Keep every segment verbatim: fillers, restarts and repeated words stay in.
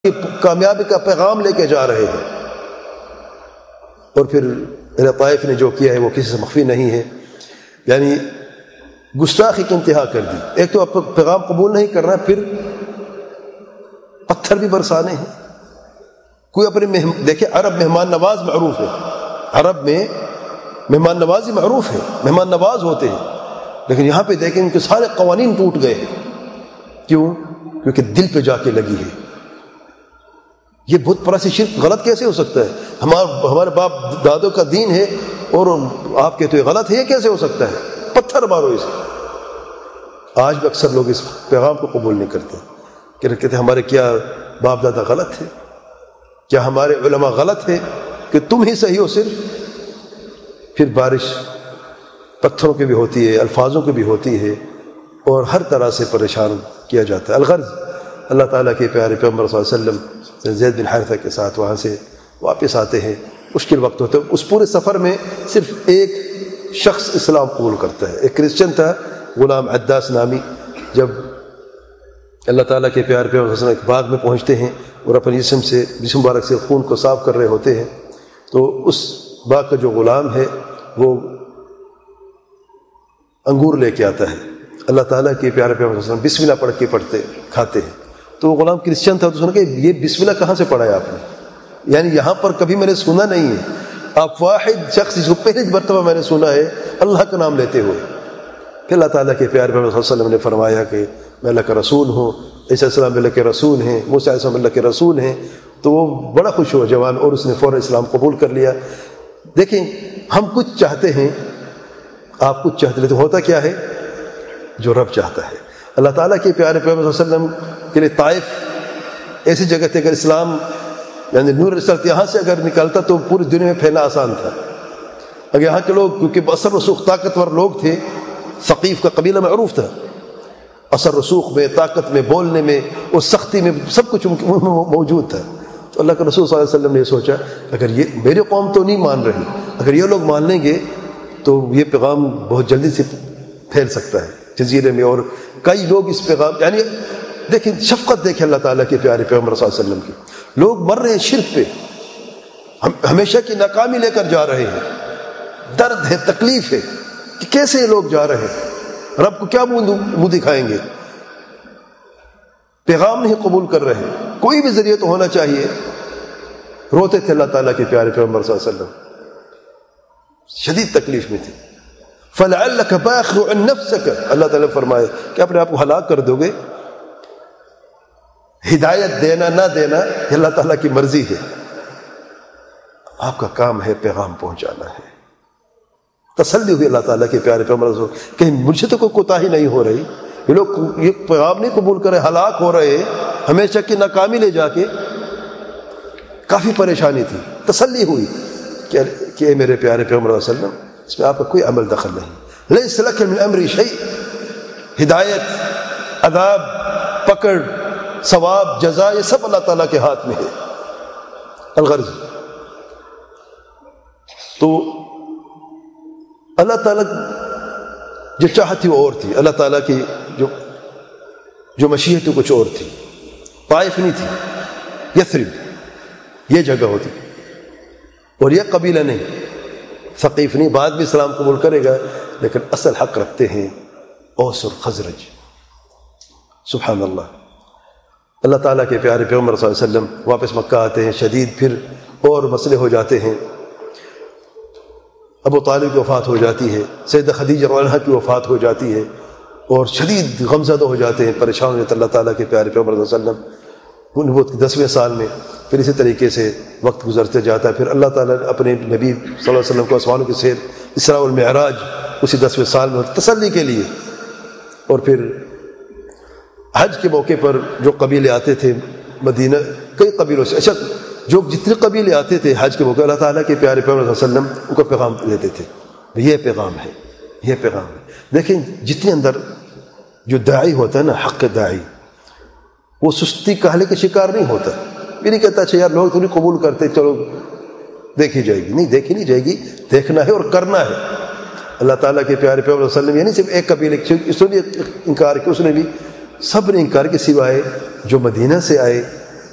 کامیابی کا پیغام لے کے جا رہے ہیں، اور پھر اہل طائف نے جو کیا ہے وہ کسی سے مخفی نہیں ہے، یعنی گستاخی کی انتہا کر دی۔ ایک تو پیغام قبول نہیں کرنا، پھر پتھر بھی برسانے ہیں۔ کوئی اپنے مہم... دیکھیں عرب مہمان نواز معروف ہے، عرب میں مہمان نوازی معروف ہے، مہمان نواز ہوتے ہیں، لیکن یہاں پہ دیکھیں ان کے سارے قوانین ٹوٹ گئے ہیں۔ کیوں؟ کیونکہ دل پہ جا کے لگی ہے۔ یہ بت پرستی شرک غلط کیسے ہو سکتا ہے؟ ہمارے ہمارے باپ دادوں کا دین ہے اور آپ کہتے ہیں غلط ہے، یہ کیسے ہو سکتا ہے؟ پتھر مارو اسے۔ آج بھی اکثر لوگ اس پیغام کو قبول نہیں کرتے، کہ کہتے ہیں ہمارے کیا باپ دادا غلط ہے، کیا ہمارے علماء غلط ہے کہ تم ہی صحیح ہو صرف؟ پھر بارش پتھروں کی بھی ہوتی ہے، الفاظوں کی بھی ہوتی ہے، اور ہر طرح سے پریشان کیا جاتا ہے۔ الغرض اللہ تعالیٰ کے پیارے پیغمبر صلی اللہ علیہ وسلم زید بن حارثہ کے ساتھ وہاں سے واپس آتے ہیں، مشکل وقت ہوتا ہے۔ اس پورے سفر میں صرف ایک شخص اسلام قبول کرتا ہے، ایک کرسچن تھا غلام عداس نامی۔ جب اللہ تعالیٰ کے پیارے پیغمبر صلی اللہ علیہ وسلم ایک باغ میں پہنچتے ہیں اور اپنے جسم سے جسم مبارک سے خون کو صاف کر رہے ہوتے ہیں، تو اس باغ کا جو غلام ہے وہ انگور لے کے آتا ہے۔ اللہ تعالیٰ کے پیارے پیغمبر صلی اللہ علیہ وسلم بسم اللہ پڑھ کے پڑھتے کھاتے ہیں۔ تو وہ غلام کرسچن تھا، تو اس نے کہا یہ بسم اللہ کہاں سے پڑھا ہے آپ نے؟ یعنی یہاں پر کبھی میں نے سنا نہیں ہے، آپ واحد شخص جس کو پہلی مرتبہ میں نے سنا ہے اللہ کا نام لیتے ہوئے۔ پھر اللہ تعالیٰ کے پیارے پیغمبر صلی اللہ علیہ وسلم نے فرمایا کہ میں اللہ کا رسول ہوں، عیسیٰ علیہ السلام اللہ کے رسول ہیں، موسیٰ علیہ السلام اللہ کے رسول ہیں۔ تو وہ بڑا خوش ہوا جوان، اور اس نے فوراً اسلام قبول کر لیا۔ دیکھیں ہم کچھ چاہتے ہیں، آپ کچھ چاہتے لیتے، ہوتا کیا ہے؟ جو رب چاہتا ہے۔ اللہ تعالیٰ کے پیارے پیغمبر صلی اللہ علیہ وسلم کے لیے طائف ایسی جگہ تھی، اگر اسلام یعنی نور رسالت یہاں سے اگر نکلتا تو پوری دنیا میں پھیلنا آسان تھا۔ اگر یہاں کے لوگ کیونکہ اثر رسوخ طاقتور لوگ تھے، ثقیف کا قبیلہ معروف تھا، اثر رسوخ میں، طاقت میں، بولنے میں اور سختی میں سب کچھ موجود تھا۔ تو اللہ کے رسول صلی اللہ علیہ وسلم نے سوچا اگر یہ میری قوم تو نہیں مان رہی، اگر یہ لوگ مان لیں گے تو یہ پیغام بہت جلدی سے پھیل سکتا ہے جزیرے میں، اور کئی لوگ اس پیغام یعنی دیکھیں شفقت دیکھیں اللہ تعالیٰ کے پیارے پیغمبر صلی اللہ علیہ وسلم کی۔ لوگ مر رہے ہیں شرک پہ، ہم ہمیشہ کی ناکامی لے کر جا رہے ہیں، درد ہے، تکلیف ہے کہ کیسے یہ لوگ جا رہے ہیں، رب کو کیا منہ دکھائیں گے، پیغام نہیں قبول کر رہے، کوئی بھی ذریعہ تو ہونا چاہیے۔ روتے تھے اللہ تعالیٰ کے پیارے پیغمبر صلی اللہ علیہ وسلم، شدید تکلیف میں تھی۔ فَلَعَلَّكَ بَاخِعٌ نَفْسَكَ، اللہ تعالیٰ فرمائے کہ اپنے آپ کو ہلاک کر دو گے۔ ہدایت دینا نہ دینا یہ اللہ تعالیٰ کی مرضی ہے، آپ کا کام ہے پیغام پہنچانا ہے۔ تسلی ہوئی اللہ تعالیٰ کے پیارے پیغمبر کہ مجھ سے تو کوئی کوتاہی نہیں ہو رہی، یہ لوگ یہ پیغام نہیں قبول کر رہے، ہلاک ہو رہے ہیں ہمیشہ کی ناکامی لے جا کے۔ کافی پریشانی تھی، تسلی ہوئی کہ اے میرے پیارے پیغمبر صلی اللہ علیہ وسلم اس میں آپ کا کوئی عمل دخل نہیں، لیس لک من امری شیء، ہدایت، عذاب، پکڑ، ثواب، جزا یہ سب اللہ تعالیٰ کے ہاتھ میں ہے۔ الغرض تو اللہ تعالیٰ جو چاہت تھی وہ اور تھی، اللہ تعالیٰ کی جو جو مشیت تھی کچھ اور تھی۔ طائف نہیں تھی، یثرب یہ جگہ ہوتی، اور یہ قبیلہ نہیں، ثقیف نہیں، بعد بھی اسلام قبول کرے گا لیکن اصل حق رکھتے ہیں اوس اور خزرج۔ سبحان اللہ۔ اللہ تعالیٰ کے پیارے پیغمبر صلی اللہ علیہ وسلم واپس مکہ آتے ہیں، شدید پھر اور مسئلے ہو جاتے ہیں، ابو طالب کی وفات ہو جاتی ہے، سیدہ خدیجہ رضی اللہ عنہا کی وفات ہو جاتی ہے، اور شدید غمزدہ ہو جاتے ہیں، پریشان ہو جاتے اللہ تعالیٰ کے پیارے پیغمبر صلی اللہ علیہ وسلم نبوت کے دسویں سال میں۔ پھر اسی طریقے سے وقت گزرتے جاتا ہے، پھر اللہ تعالیٰ نے اپنے نبی صلی اللہ علیہ وسلم کو آسمانوں کی سیر اسراء والمعراج اسی دسویں سال میں تسلی کے لیے، اور پھر حج کے موقع پر جو قبیلے آتے تھے مدینہ، کئی قبیلوں سے، اچھا جو جتنے قبیلے آتے تھے حج کے موقع اللہ تعالیٰ کے پیارے پیغمبر صلی اللہ علیہ وسلم ان کو پیغام دیتے تھے، یہ پیغام ہے، یہ پیغام ہے۔ دیکھیں جتنے اندر جو داعی ہوتا ہے نا، حق داعی، وہ سستی کہلے کا شکار نہیں ہوتا، یہ نہیں کہتا اچھا یار لوگ تو نہیں قبول کرتے چلو دیکھی جائے گی، نہیں دیکھی نہیں جائے گی، دیکھنا ہے اور کرنا ہے۔ اللہ تعالیٰ کے پیارے پیغمبر صلی اللہ علیہ وسلم یعنی صرف ایک قبیلے، اس نے انکار کیا، اس نے بھی سب نے انکار کے سوائے جو مدینہ سے آئے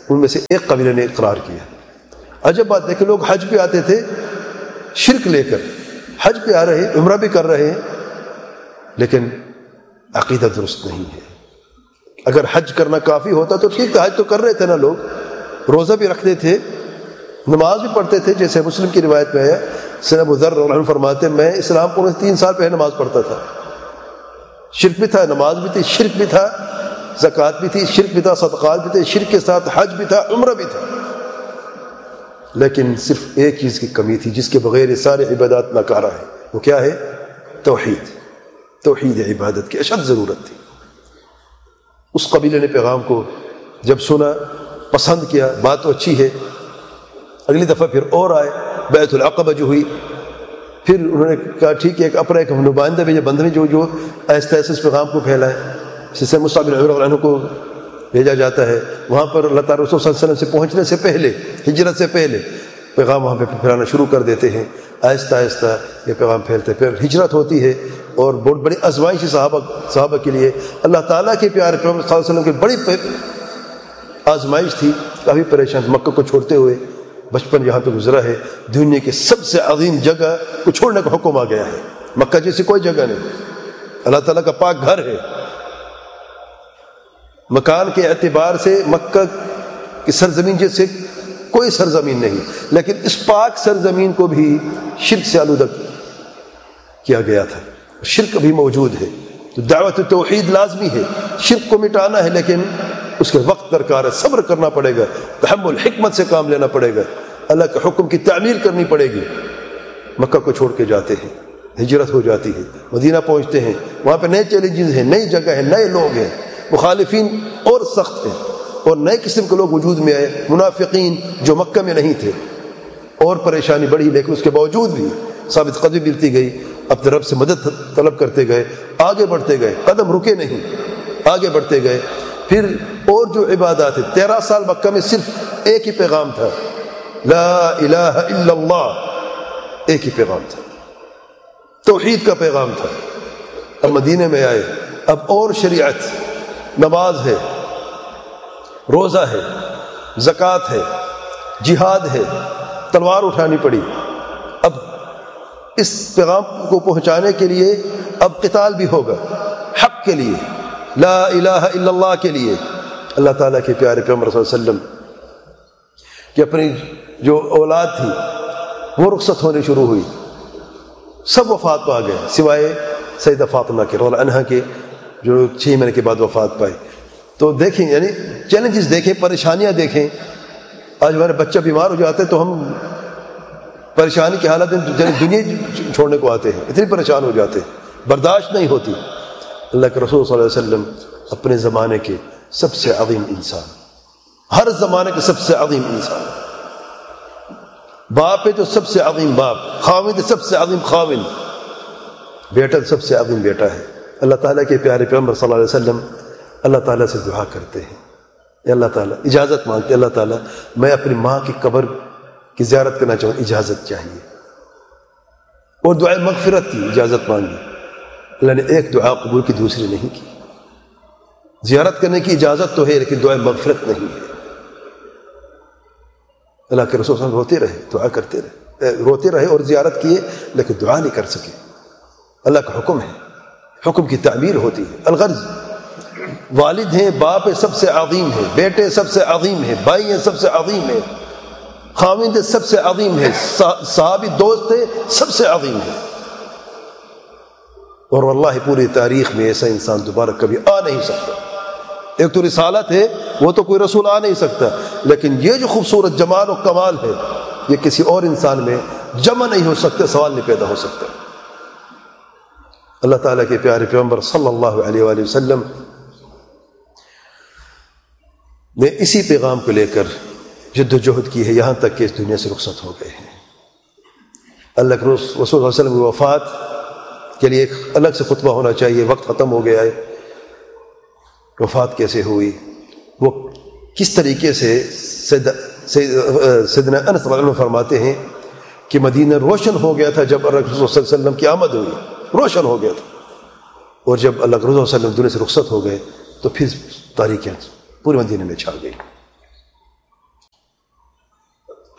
ان میں سے ایک قبیلے نے اقرار کیا. عجب بات ہے کہ لوگ حج پہ آتے تھے شرک لے کر، حج پہ آ رہے ہیں، عمرہ بھی کر رہے ہیں، لیکن عقیدہ درست نہیں ہے. اگر حج کرنا کافی ہوتا تو ٹھیک تھا، حج تو کر رہے تھے نا لوگ، روزہ بھی رکھتے تھے، نماز بھی پڑھتے تھے. جیسے مسلم کی روایت میں ہے، سیدنا ابو ذر رضی اللہ عنہ فرماتے ہیں میں اسلام کو تین سال پہلے نماز پڑھتا تھا، شرک بھی تھا، نماز بھی تھی، شرک بھی تھا، زکوٰۃ بھی تھی، شرک بھی تھا، صدقات بھی تھے، شرک کے ساتھ حج بھی تھا، عمرہ بھی تھا، لیکن صرف ایک چیز کی کمی تھی جس کے بغیر یہ سارے عبادات ناکارہ ہیں. وہ کیا ہے؟ توحید. توحید عبادت کی اشد ضرورت تھی. اس قبیلے نے پیغام کو جب سنا، پسند کیا، بات تو اچھی ہے، اگلی دفعہ پھر اور آئے. بیعت العقبہ جو ہوئی، پھر انہوں نے کہا ٹھیک ہے ایک اپنا ایک نمائندہ بھیجا، بندے جو جو آہستہ آہستہ اس پیغام کو پھیلائے. جس سے مصعب بن عمیر رضی اللہ عنہ کو بھیجا جاتا ہے. وہاں پر اللہ تعالیٰ رسول صلی اللہ علیہ وسلم سے پہنچنے سے پہلے، ہجرت سے پہلے پیغام وہاں پہ پھیلانا شروع کر دیتے ہیں. آہستہ آہستہ یہ پیغام پھیلتے، پھر ہجرت ہوتی ہے اور بہت بڑی آزمائش صحابہ صحابہ کے لیے. اللہ تعالیٰ کے پیارے پیغمبر صلی اللہ علیہ وسلم کی بڑی آزمائش تھی، کافی پریشان. مکہ کو چھوڑتے ہوئے بچپن یہاں پہ گزرا ہے، دنیا کی سب سے عظیم جگہ کو چھوڑنے کا حکم آ گیا ہے. مکہ جیسی کوئی جگہ نہیں، اللہ تعالیٰ کا پاک گھر ہے. مکان کے اعتبار سے مکہ کی سرزمین جیسے کوئی سرزمین نہیں، لیکن اس پاک سرزمین کو بھی شرک سے آلودہ کیا گیا تھا. شرک بھی موجود ہے، تو دعوت توحید لازمی ہے. شرک کو مٹانا ہے لیکن اس کے وقت درکار ہے، صبر کرنا پڑے گا، تحمل حکمت سے کام لینا پڑے گا، اللہ کے حکم کی تعمیل کرنی پڑے گی. مکہ کو چھوڑ کے جاتے ہیں، ہجرت ہو جاتی ہے، مدینہ پہنچتے ہیں، وہاں پہ نئے چیلنجز ہیں، نئی جگہ ہے، نئے لوگ ہیں، مخالفین اور سخت ہیں، اور نئے قسم کے لوگ وجود میں آئے، منافقین جو مکہ میں نہیں تھے، اور پریشانی بڑھی. لیکن اس کے باوجود بھی ثابت قدمی ملتی گئی، اپنے رب سے مدد طلب کرتے گئے، آگے بڑھتے گئے، قدم رکے نہیں، آگے بڑھتے گئے. پھر اور جو عبادات ہیں، تیرہ سال مکہ میں صرف ایک ہی پیغام تھا، لا الہ الا اللہ، ایک ہی پیغام تھا، توحید کا پیغام تھا. اب مدینے میں آئے، اب اور شریعت، نماز ہے، روزہ ہے، زکوٰۃ ہے، جہاد ہے، تلوار اٹھانی پڑی. اب اس پیغام کو پہنچانے کے لیے اب قتال بھی ہوگا، حق کے لیے، لا الہ الا اللہ کے لیے. اللہ تعالیٰ کے پیارے پیغمبر صلی اللہ علیہ وسلم کہ اپنی جو اولاد تھی وہ رخصت ہونے شروع ہوئی، سب وفات پا گئے سوائے سیدہ فاطمہ کے رضی اللہ عنہا کے، جو چھ مہینے کے بعد وفات پائے. تو دیکھیں، یعنی چیلنجز دیکھیں، پریشانیاں دیکھیں. آج ہمارے بچہ بیمار ہو جاتے ہیں تو ہم پریشانی کی حالت میں دنیا چھوڑنے کو آتے ہیں، اتنی پریشان ہو جاتے ہیں، برداشت نہیں ہوتی. اللہ کے رسول صلی اللہ علیہ وسلم اپنے زمانے کے سب سے عظیم انسان، ہر زمانے کے سب سے عظیم انسان، باپ ہے تو سب سے عظیم باپ، خاوند سب سے عظیم خاوند، بیٹا سب سے عظیم بیٹا ہے. اللہ تعالیٰ کے پیارے پیغمبر صلی اللہ علیہ وسلم اللہ تعالیٰ سے دعا کرتے ہیں، اے اللہ تعالیٰ، اجازت مانگتے اللہ تعالیٰ میں اپنی ماں کی قبر کی زیارت کرنا چاہوں، اجازت چاہیے، اور دعائے مغفرت کی اجازت مانگی. اللہ نے ایک دعا قبول کی، دوسری نہیں کی. زیارت کرنے کی اجازت تو ہے لیکن دعائے مغفرت نہیں ہے. اللہ کے رسول صلی اللہ علیہ وسلم روتے رہے، دعا کرتے رہے، روتے رہے اور زیارت کیے لیکن دعا نہیں کر سکے. اللہ کا حکم ہے، حکم کی تعبیر ہوتی ہے. الغرض والد ہیں، باپ ہے، سب سے عظیم ہے، بیٹے سب سے عظیم ہے، بھائی ہیں سب سے عظیم ہے، خاوند سب سے عظیم ہے، صحابی دوست ہے سب سے عظیم ہے. اور واللہ پوری تاریخ میں ایسا انسان دوبارہ کبھی آ نہیں سکتا. ایک تو رسالت ہے، وہ تو کوئی رسول آ نہیں سکتا، لیکن یہ جو خوبصورت جمال و کمال ہے یہ کسی اور انسان میں جمع نہیں ہو سکتا، سوال نہیں پیدا ہو سکتا. اللہ تعالیٰ کے پیارے پیغمبر صلی اللہ علیہ وآلہ وسلم نے اسی پیغام کو لے کر جد و جہد کی ہے یہاں تک کہ اس دنیا سے رخصت ہو گئے ہیں. اللہ کے رسول صلی اللہ علیہ وسلم کی وفات کے لیے ایک الگ سے خطبہ ہونا چاہیے، وقت ختم ہو گیا ہے. وفات کیسے ہوئی، وہ کس طریقے سے سیدنا انس رضی اللہ عنہ فرماتے ہیں کہ مدینہ روشن ہو گیا تھا جب اللہ کے رسول صلی اللہ علیہ وسلم کی آمد ہوئی، روشن ہو گیا تھا. اور جب اللہ کے رسول صلی اللہ علیہ وسلم دنیا سے رخصت ہو گئے تو پھر تاریکیاں پورے مدینہ میں چھا گئی.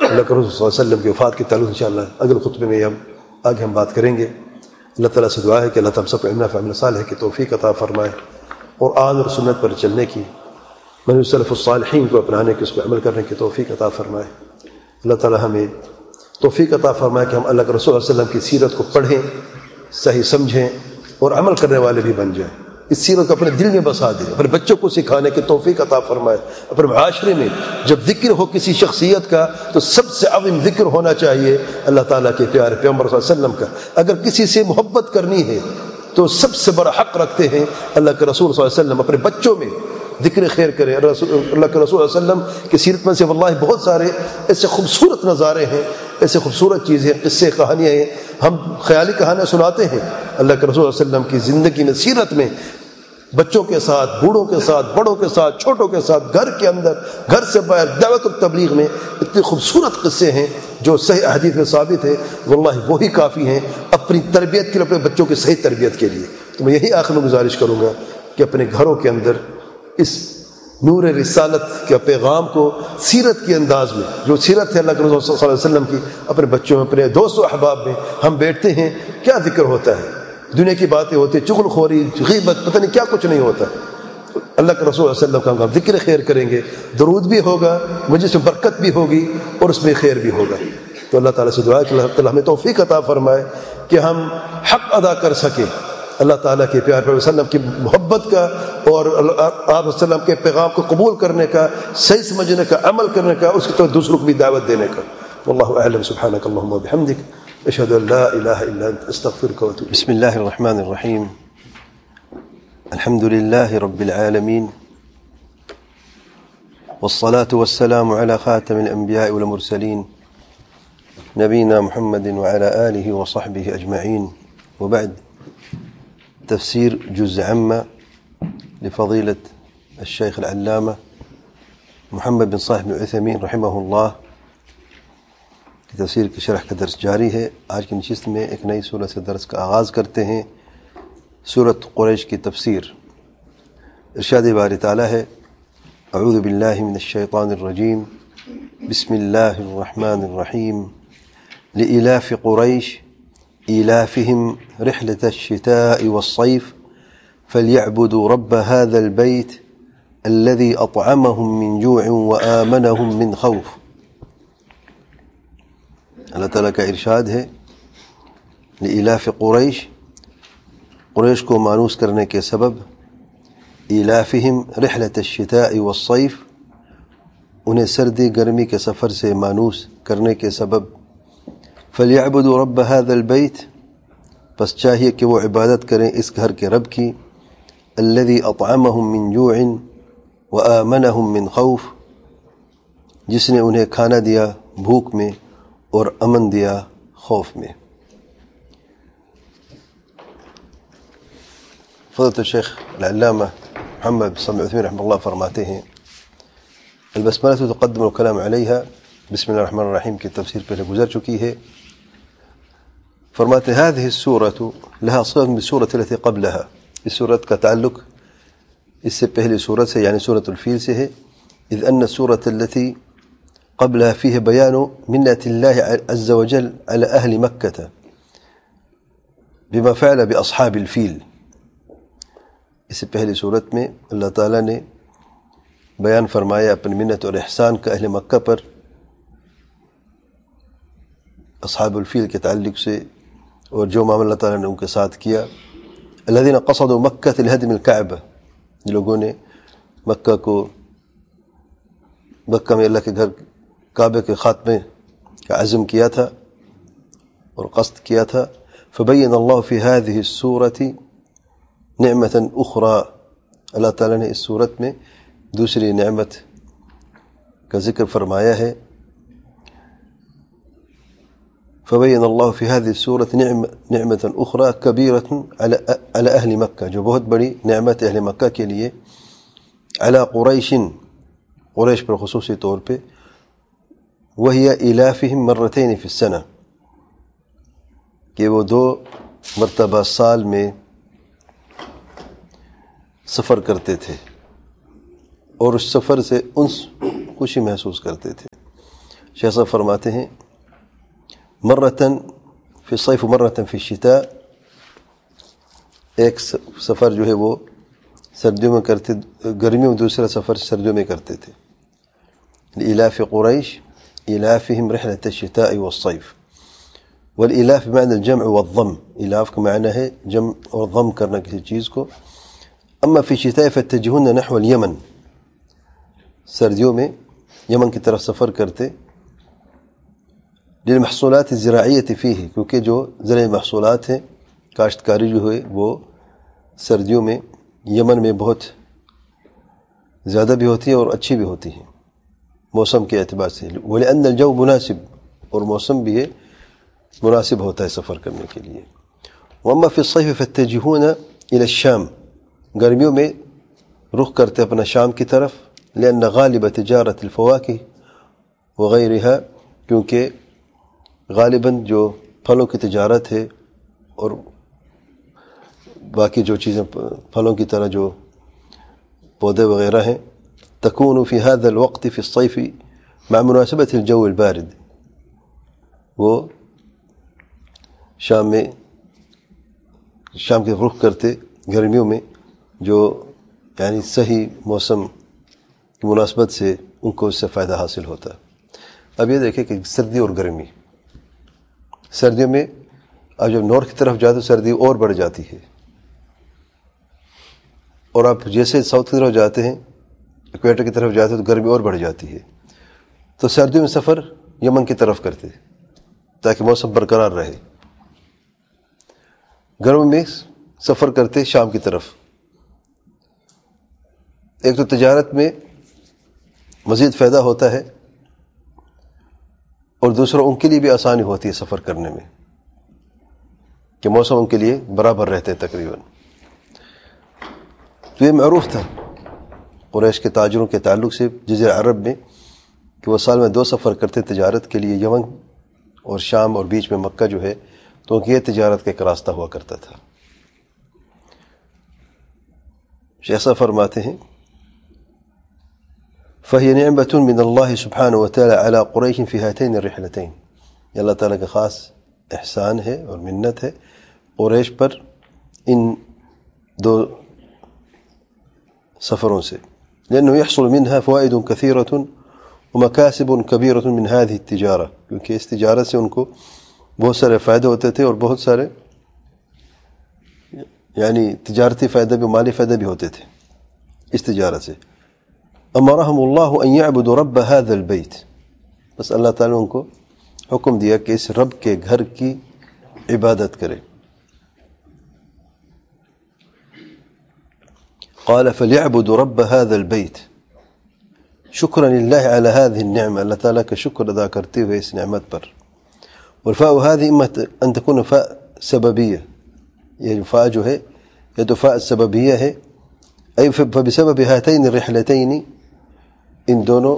اللہ کے رسول صلی اللہ علیہ وسلم کی وفات کے تعلق انشاءاللہ اگلے خطبے میں ہم آگے ہم بات کریں گے. اللہ تعالیٰ سے دعا ہے کہ اللہ تعالیٰ سب کو علم نافع عمل صالح کی توفیق عطا فرمائے، قرآن اور سنت پر چلنے کی، منہج سلف الصالحین کو اپنانے کی، اس پر عمل کرنے کی توفیق عطا فرمائے. اللہ تعالیٰ ہمیں توفیق عطا فرمائے کہ ہم اللہ کے رسول صلی اللہ علیہ وسلم کی سیرت کو پڑھیں، صحیح سمجھیں اور عمل کرنے والے بھی بن جائیں. اس سیرت کو اپنے دل میں بسا دیں، اپنے بچوں کو سکھانے کی توفیق عطا فرمائے. اپنے معاشرے میں جب ذکر ہو کسی شخصیت کا تو سب سے عظیم ذکر ہونا چاہیے اللہ تعالیٰ کے پیارے پیغمبر صلی اللہ علیہ وسلم کا. اگر کسی سے محبت کرنی ہے تو سب سے بڑا حق رکھتے ہیں اللہ کے رسول صلی اللہ علیہ وسلم. اپنے بچوں میں ذکر خیر کریں. اللہ کے رسول صلی اللہ علیہ وسلم کی سیرت میں سے واللہ بہت سارے ایسے خوبصورت نظارے ہیں، ایسے خوبصورت چیزیں، قصے، کہانیاں ہیں. ہم خیالی کہانیاں سناتے ہیں اللہ کے رسول صلی اللہ علیہ وسلم کی زندگی میں، سیرت میں، بچوں کے ساتھ، بوڑھوں کے ساتھ، بڑوں کے ساتھ، چھوٹوں کے ساتھ، گھر کے اندر، گھر سے باہر، دعوت و تبلیغ میں اتنے خوبصورت قصے ہیں جو صحیح حدیث میں ثابت ہے. واللہ وہی کافی ہیں اپنی تربیت کے لیے، اپنے بچوں کی صحیح تربیت کے لیے. تو میں یہی آخر میں گزارش کروں گا کہ اپنے گھروں کے اندر اس نور رسالت کے پیغام کو سیرت کے انداز میں، جو سیرت ہے اللہ کے رسول صلی اللہ علیہ وسلم کی، اپنے بچوں میں، اپنے دوست و احباب میں. ہم بیٹھتے ہیں، کیا ذکر ہوتا ہے؟ دنیا کی باتیں ہوتی ہیں، چغل خوری، غیبت، پتہ نہیں کیا کچھ نہیں ہوتا. اللہ کے رسول صلی اللہ علیہ وسلم کا ہم ذکر خیر کریں گے، درود بھی ہوگا، مجلس میں برکت بھی ہوگی اور اس میں خیر بھی ہوگا. تو اللہ تعالیٰ سے دعا ہے کہ اللہ تعالیٰ ہمیں توفیق عطا فرمائے کہ ہم حق ادا کر سکیں اللہ تعالیٰ کے پیارے پیغمبر صلی اللہ علیہ وسلم کی محبت کا اور آپ وسلم کے پیغام کو قبول کرنے کا، صحیح سمجھنے کا، عمل کرنے کا، اس کی طرف دوسروں کو بھی دعوت دینے کا. واللہ اعلم. سبحانک اللہم وبحمدک، اشہد ان لا الہ الا انت، استغفرک واتوب الیک. بسم اللہ الرحمن الرحیم. الحمد للہ رب العالمین، والصلاة والسلام على خاتم الانبیاء والمرسلین، نبینا محمد وعلى آلہ وصحبہ اجمعین. وبعد، تفسیر جزء عامہ لفضیلة الشیخ العلامہ محمد بن صالح بن عثیمین رحمہ اللہ کی تفسیر کی شرح کا درس جاری ہے. آج کی نشست میں ایک نئی سورت سے درس کا آغاز کرتے ہیں، سورت قریش کی تفسیر. ارشاد باری تعالی ہے: اعوذ باللہ من الشیطان الرجیم، بسم اللہ الرحمن الرحیم. لإلاف قریش إيلافهم رحلة الشتاء والصيف فليعبدوا رب هذا البيت الذي أطعمهم من جوع وآمنهم من خوف. اللہ تعالیٰ کا ارشاد ہے لإلاف قریش، قریش کو مانوس کرنے کے سبب، إيلافهم رحلة الشتاء والصيف، انہیں سردی گرمی کے سفر سے مانوس کرنے کے سبب، فَلْيَعْبُدُوا رَبَّ هَذَا الْبَيْتِ، پس چاہیے کہ وہ عبادت کریں اس گھر کے رب کی، الَّذِي أَطْعَمَهُم مِّن جُوعٍ وَآمَنَهُم مِّن خَوْفٍ، جس نے انہیں کھانا دیا بھوک میں اور امن دیا خوف میں. فضلۃ الشیخ العلامہ محمد بن صالح العثیمین رحمہ اللہ فرماتے ہیں: البسملہ تقدم الکلام علیہا، بسم اللہ الرحمن الرحیم کی تفسیر پہلے گزر چکی ہے. فرماتے هذه السورة لها صلة بالسورة التي قبلها، اس سورت کا تعلق اس سے پہلی سورت سے یعنی سورة الفیل سے ہے. اذ ان السورة التي قبلها فيه بيان منة الله عز وجل على أهل مكة بما فعل بأصحاب الفیل. اس سے پہلی سورت میں اللہ تعالیٰ نے بیان فرمایا اپنی منت اور احسان کا اہل مکہ پر اصحاب الفیل کے تعلق سے، اور جو معاملہ اللہ تعالیٰ نے ان کے ساتھ کیا. الذين قصدوا مکہ لہدم الکعبہ، جن لوگوں نے مکہ کو، مکہ میں اللہ کے گھر کعبہ کے خاتمے کا عزم کیا تھا اور قصد کیا تھا. فبین اللہ فی هذه السورة نعمة اخرى، اللہ تعالیٰ نے اس صورت میں دوسری نعمت کا ذکر فرمایا ہے. فبين الله في هذه السورة نعمة أخرى كبيرة على أهل مكة، جو بہت بڑی نعمت اہل مکہ کے لیے، على قریش، قریش پر خصوصی طور پہ، وهي إيلافهم مرتين في السنة، کہ وہ دو مرتبہ سال میں سفر کرتے تھے اور اس سفر سے انس خوشی محسوس کرتے تھے. شیخ صاحب فرماتے ہیں مرتن فی الصیف مرتن فی الشتاء، ایک سفر جو ہے وہ سردیوں میں کرتے، گرمیوں میں دوسرا سفر سردیوں میں کرتے تھے. لإلاف قریش إلافهم رحلة الشتاء والصيف. والإلاف بمعنى الجمع والضم، إلاف کا معنی ہے جمع اور ضم کرنا کسی چیز کو. اما فی الشتاء فاتجهون نحو اليمن، سردیوں میں یمن کی طرف سفر کرتے. للمحصولات الزراعیة فیہ، کیونکہ جو زرعی محصولات ہیں، کاشتکاری جو ہے وہ سردیوں میں یمن میں بہت زیادہ بھی ہوتی ہے اور اچھی بھی ہوتی ہیں موسم کے اعتبار سے. وَلِأَنَّ الْجَوْ مناسب، اور موسم بھی ہے مناسب ہوتا ہے سفر کرنے کے لیے. وَأَمَّا فِي الصَّيْفِ فَاتَّجِهُونَ إِلَى الشَّامِ، گرمیوں میں رخ کرتے اپنا شام کی طرف. لأن غالب تجارت الفواکہ وغیرها، کیونکہ غالباً جو پھلوں کی تجارت ہے اور باقی جو چیزیں پھلوں کی طرح جو پودے وغیرہ ہیں، تکون فی هذا الوقت فی الصیف مع مناسبت الجو البارد، وہ شام میں شام کے رخ کرتے گرمیوں میں جو یعنی صحیح موسم کی مناسبت سے ان کو اس سے فائدہ حاصل ہوتا ہے. اب یہ دیکھیں کہ سردی اور گرمی، سردیوں میں اب جب نارتھ کی طرف جاتے تو سردی اور بڑھ جاتی ہے، اور آپ جیسے ساؤتھ کی طرف جاتے ہیں، ایکویٹر کی طرف جاتے ہیں تو گرمی اور بڑھ جاتی ہے. تو سردیوں میں سفر یمن کی طرف کرتے تاکہ موسم برقرار رہے. گرم میں سفر کرتے شام کی طرف. ایک تو تجارت میں مزید فائدہ ہوتا ہے، اور دوسرا ان کے لیے بھی آسانی ہوتی ہے سفر کرنے میں کہ موسم ان کے لیے برابر رہتے ہیں تقریباً. تو یہ معروف تھا قریش کے تاجروں کے تعلق سے جزیرہ عرب میں کہ وہ سال میں دو سفر کرتے تجارت کے لیے، یمن اور شام، اور بیچ میں مکہ جو ہے، تو یہ تجارت کا ایک راستہ ہوا کرتا تھا. شیخ صاحب فرماتے ہیں فَهِيَ نِعْمَةٌ مِّنَ اللَّهِ سُبْحَانَهُ وَتَعَالَى عَلَى قُرَيْشٍ فِي هَاتَيْنِ الرِّحْلَتَيْنِ، یہ اللہ تعالیٰ کا خاص احسان ہے اور منت ہے قریش پر ان دو سفروں سے. لأنه يحصل منها فوائد كثيرة ومكاسب كبيرة من هذه التجارة، کیونکہ اس تجارت سے ان کو بہت سارے فائدے ہوتے تھے اور بہت سارے یعنی تجارتی فائدے بھی، مالی فائدے بھی ہوتے تھے اس تجارت سے. امرهم الله ان يعبدوا رب هذا البيت، بس اللہ تعالیٰ ان کو حکم دیا کہ اس رب کے گھر کی عبادت کرے. قال فليعبدوا رب هذا البيت شكرا لله على هذه النعمة، اللہ تعالیٰ کا شکر ادا کرتے ہوئے اس نعمت پر. والفاء هذه اما ان تكون فاء سببية، یہ فاء جو ہے یہ تو فاء سببیہ ہے. اي فبسبب هاتين الرحلتين، ان دونوں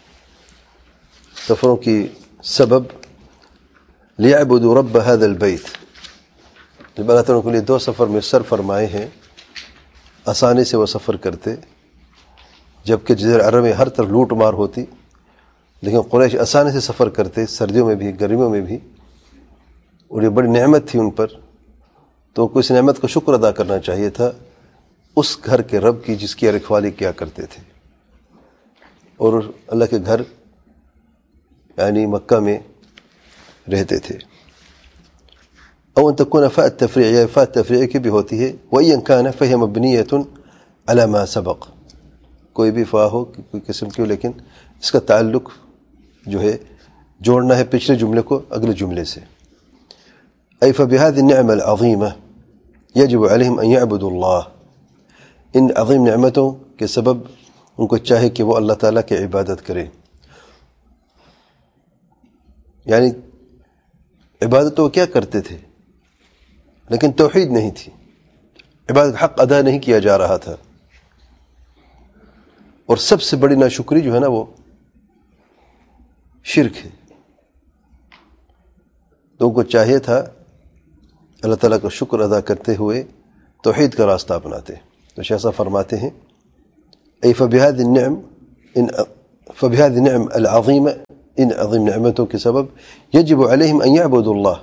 سفروں کی سبب، ليعبدوا رب هذا البيت، جب اللہ تعالیٰ کے لیے دو سفر میں سر فرمائے ہیں، آسانی سے وہ سفر کرتے. جبکہ جزیرہ عرب میں ہر طرف لوٹ مار ہوتی، لیکن قریش آسانی سے سفر کرتے سردیوں میں بھی گرمیوں میں بھی، اور یہ بڑی نعمت تھی ان پر. تو ان کو اس نعمت کا شکر ادا کرنا چاہیے تھا اس گھر کے رب کی جس کی رکھوالی کیا کرتے تھے. اور اللہ کے گھر یعنی مکہ میں رہتے تھے. او ان تكون فاء التفريع، یا فاء التفريع کی بھی ہوتی ہے. وَإِنْ كَانَ فَهِيَ مَبْنِيَةٌ عَلَى مَا سَبَقَ، کوئی بھی فاء ہو کوئی قسم کی ہو، لیکن اس کا تعلق جو ہے جوڑنا ہے پچھلے جملے کو اگلے جملے سے. أي فبهذه النعمة العظيمة يجب عليهم أن يعبدوا الله، ان عظیم نعمتوں کے سبب ان کو چاہے کہ وہ اللہ تعالیٰ کی عبادت کرے. یعنی عبادت تو کیا کرتے تھے، لیکن توحید نہیں تھی، عبادت حق ادا نہیں کیا جا رہا تھا. اور سب سے بڑی ناشکری جو ہے نا وہ شرک ہے. تو ان کو چاہیے تھا اللہ تعالیٰ کا شکر ادا کرتے ہوئے توحید کا راستہ اپناتے. تو شیخ صاحب فرماتے ہیں اي فبهذه النعم ان فبهذه النعم العظيمة ان عظیم نعمتوں کے سبب یجب علیہم ان یعبدوا اللہ،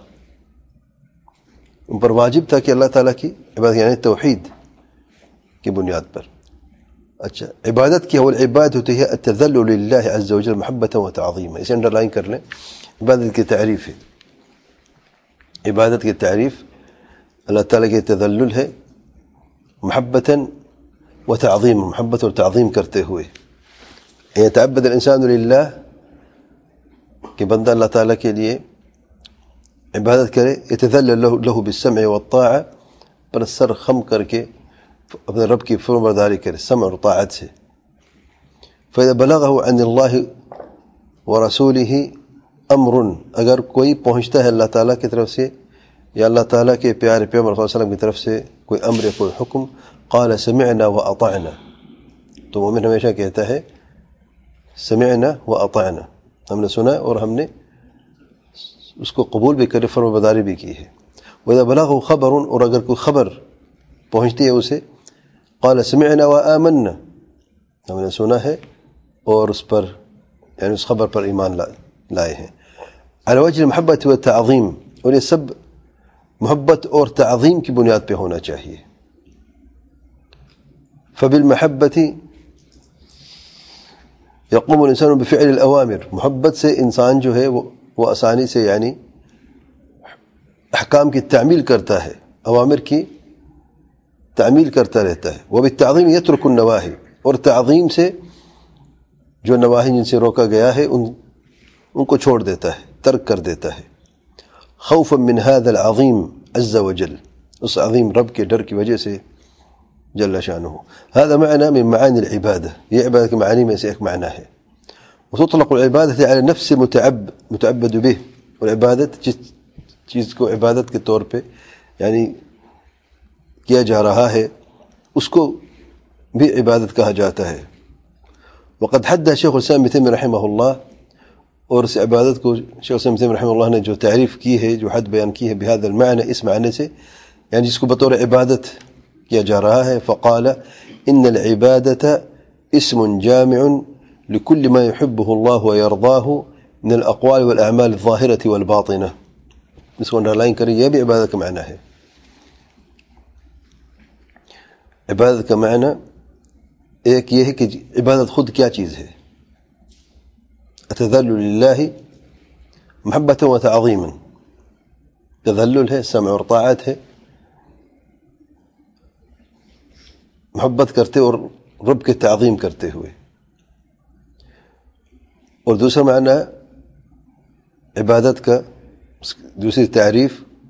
ان پر واجب تھا کہ اللہ تعالیٰ کی عبادت، یعنی توحید کی بنیاد پر. اچھا، عبادت کی اول عبادت ہوتی ہے التذلل للہ عز وجل محبتا و تعظیما. اسے انڈر لائن کر لیں. عبادت کی تعریف ہے، عبادت کی تعریف اللہ تعالیٰ کے تذلل ہے محبتا و تعظیما، محبت اور تعظیم کرتے ہوئے. یتعبد الانسان للہ، کہ بندہ اللہ تعالیٰ کے لیے عبادت کرے. یتذلل له بالسمع والطاعة، پر سر خم کر کے اپنے رب کی فرمان برداری کرے سمع اور طاعت سے. فإذا بلغه عن اللہ ورسوله امر، اگر کوئی پہنچتا ہے اللہ تعالیٰ کی طرف سے یا اللہ تعالیٰ کے پیارے پیغمبر صلی اللہ علیہ وسلم کی طرف سے کوئی امر یا کوئی حکم، قال سمعنا واطعنا، تو مومن ہمیشہ کہتا ہے سمعنا واطعنا، ہم نے سنا اور ہم نے اس کو قبول بھی کرے، فرمان برداری بھی کی ہے. وإذا بلغه خبر، اور اگر کوئی خبر پہنچتی ہے اسے، قال سمعنا وآمنا، ہم نے سنا ہے اور اس پر یعنی اس خبر پر ایمان لائے ہیں. على وجه المحبت والتعظیم، اور یہ سب محبت اور تعظیم کی بنیاد پہ ہونا چاہیے. فبالمحبت یقوم الانسان بفعل الاوامر، محبت سے انسان جو ہے وہ وہ آسانی سے یعنی احکام کی تعمیل کرتا ہے، اوامر کی تعمیل کرتا رہتا ہے. وبالتعظیم یترک النواہی، اور تعظیم سے جو نواہی جن سے روکا گیا ہے ان ان کو چھوڑ دیتا ہے، ترک کر دیتا ہے. خوفا من هذا العظیم عز وجل، اس عظیم رب کے ڈر کی وجہ سے جل شانہ. هذا معنى من معاني العبادة، یہ عبادت کے معنی میں سے ایک معنی ہے. وتطلق العبادة على نفس متعب متعبد به، اور عبادت جس چیز کو عبادت کے طور پہ یعنی کیا جا رہا ہے اس کو بھی عبادت کہا جاتا ہے. وقد حد شیخ الاسلام ابن تیمیہ رحمہ اللہ، اور اس عبادت کو شیخ الاسلام ابن تیمیہ رحمہ اللہ نے جو تعریف کی ہے، جو حد بیان کی ہے بهذا المعنى، اس معنی سے یعنی جس کو بطور عبادت کیا جا رہا ہے. فقال ان العبادة اسم جامع لكل ما يحبه الله ويرضاه من الاقوال والاعمال الظاهرة والباطنة. اس کو انڈر لائن کریں، یہ بھی عبادت کا معنی ہے. عبادت کا معنی ایک یہ ہے کہ عبادت خود کیا چیز ہے. التذلل للہ محبتا و تعظیما، تذلل ہے، سمع اور طاعت ہے، محبت کرتے اور رب کے تعظیم کرتے ہوئے. اور دوسرا معنی عبادت کا دوسری تعریف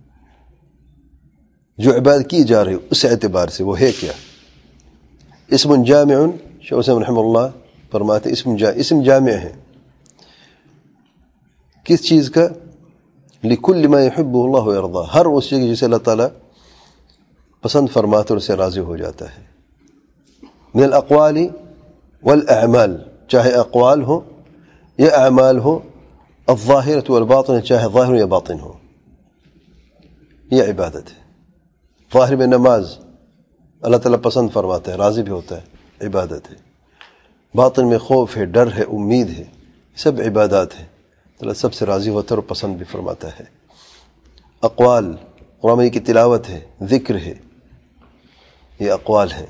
جو عبادت کی جا رہی اس اعتبار سے وہ ہے کیا. اسم جامع، شیخ الاسلام رحمہ اللہ فرماتے اسم جا اسم جامع ہے کس چیز کا؟ لکل ما يحبه اللہ ويرضاه، ہر اس چیز جسے اللہ تعالیٰ پسند فرماتا اور اسے راضی ہو جاتا ہے. من الاقوال والاعمال، چاہے اقوال ہو یا اعمال ہو، الظاہرۃ والباطنہ، چاہے ظاہر یا باطن ہو، یہ عبادت ہے. ظاہر میں نماز اللہ تعالیٰ پسند فرماتا ہے، راضی بھی ہوتا ہے، عبادت ہے. باطن میں خوف ہے، ڈر ہے، امید ہے، سب عبادات ہیں. اللہ سب سے راضی ہوتا ہے اور پسند بھی فرماتا ہے. اقوال، قرآن کی تلاوت ہے، ذکر ہے، یہ اقوال ہیں.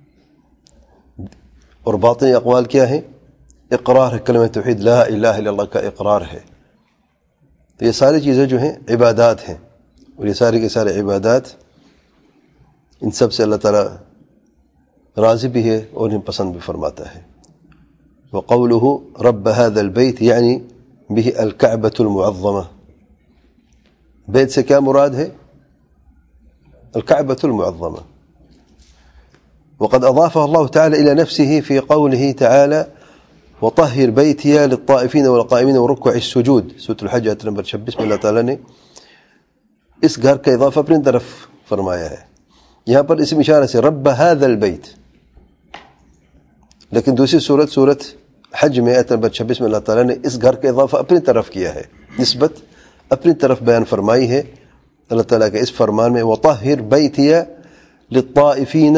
اور باطنی اقوال کیا ہیں؟ اقرار ہے، کلمہ توحید لا الہ الا اللہ کا اقرار ہے. تو یہ ساری چیزیں جو ہیں عبادات ہیں، اور یہ ساری کے سارے عبادات ان سب سے اللہ تعالیٰ راضی بھی ہے اور انہیں پسند بھی فرماتا ہے. وقوله رب هذا البيت یعنی به الكعبة المعظمة، بیت سے کیا مراد ہے؟ الكعبة المعظمة. وقد أضافها الله تعالى إلى نفسه في قوله تعالى وطهر بيتي للطائفين والقائمين وركع السجود، سورة الحج آیت نمبر چھبیس میں اللہ تعالیٰ نے اس گھر کا اضافہ اپنی طرف فرمایا ہے. یہاں پر اسم اشارہ سے رب هذا البيت، لیکن دوسری صورت صورت حج میں آیت نمبر چھبیس میں اللہ تعالیٰ نے اس گھر کا اضافہ اپنی طرف کیا ہے، نسبت اپنی طرف بیان فرمائی ہے اللہ تعالیٰ کے اس فرمان میں وطهر بيتي للطائفين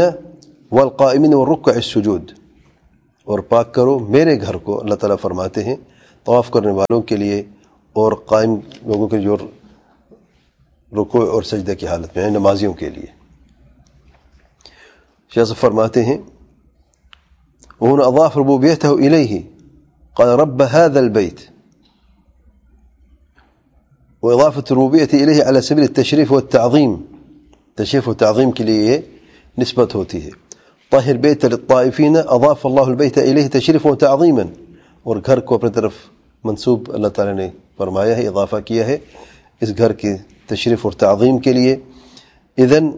والقائمين والركع السجود، اور پاک کرو میرے گھر کو، اللہ تعالیٰ فرماتے ہیں طواف کرنے والوں کے لیے اور قائم لوگوں کے جو رکوع اور سجدے کی حالت میں ہیں، نمازیوں کے لیے۔ شیخ صاحب فرماتے ہیں وہنا اضاف ربوبیتہ الیہ قال رب هذا البيت، واضافة الربوبیة الیہ على سبیل التشریف والتعظیم، تشریف و تعظیم کے لیے یہ نسبت ہوتی ہے۔ طاہر بیت للطائفین اضاف اللہ البیت الیہ تشریف و تعظیما، اور گھر کو اپنے طرف منسوب اللہ تعالیٰ نے فرمایا ہے، اضافہ کیا ہے اس گھر کی تشریف اور تعظیم کے لیے۔ اذن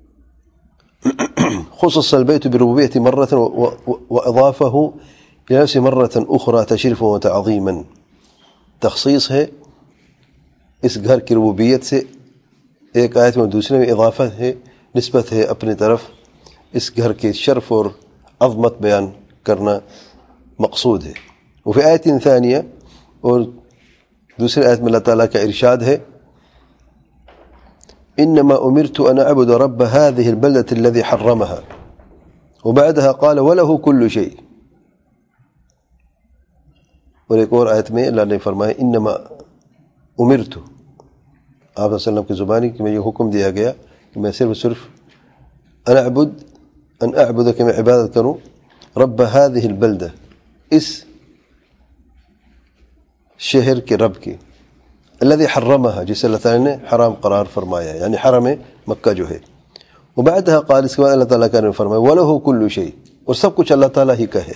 خصص البيت بالربوبية مرة وأضافه إلى نفسه مرة أخرى تشريفا وتعظيما، تخصیص ہے اس گھر کی ربوبیت سے ایک آیت میں، دوسرے میں اضافہ ہے، نسبت ہے اپنی طرف، اس گھر کے شرف اور عظمت بیان کرنا مقصود ہے۔ وفي آیت ثانیہ، اور دوسرے آیت میں اللہ تعالیٰ کا ارشاد ہے انما امرت ان اعبد رب هذه البلدة الذي حرمها، وبعدها قال وله كل شيء۔ اور ایک اور آیت میں اللہ نے فرمایا انما امرت، آپ صلی اللہ علیہ وسلم کی زبانی کہ میں یہ حکم دیا گیا کہ میں صرف صرف ان اعبد ان اعبد کہ میں عبادت کروں رب هذه البلدة، اس شہر کے رب کی، الذي حرمها، جسے اللہ تعالیٰ نے حرام قرار فرمایا ہے، یعنی حرم مکہ جو ہے۔ وبعدها قال، اس کے بعد اللہ تعالیٰ نے فرمایا وله كل شيء، اور سب کچھ اللہ تعالیٰ ہی کا ہے۔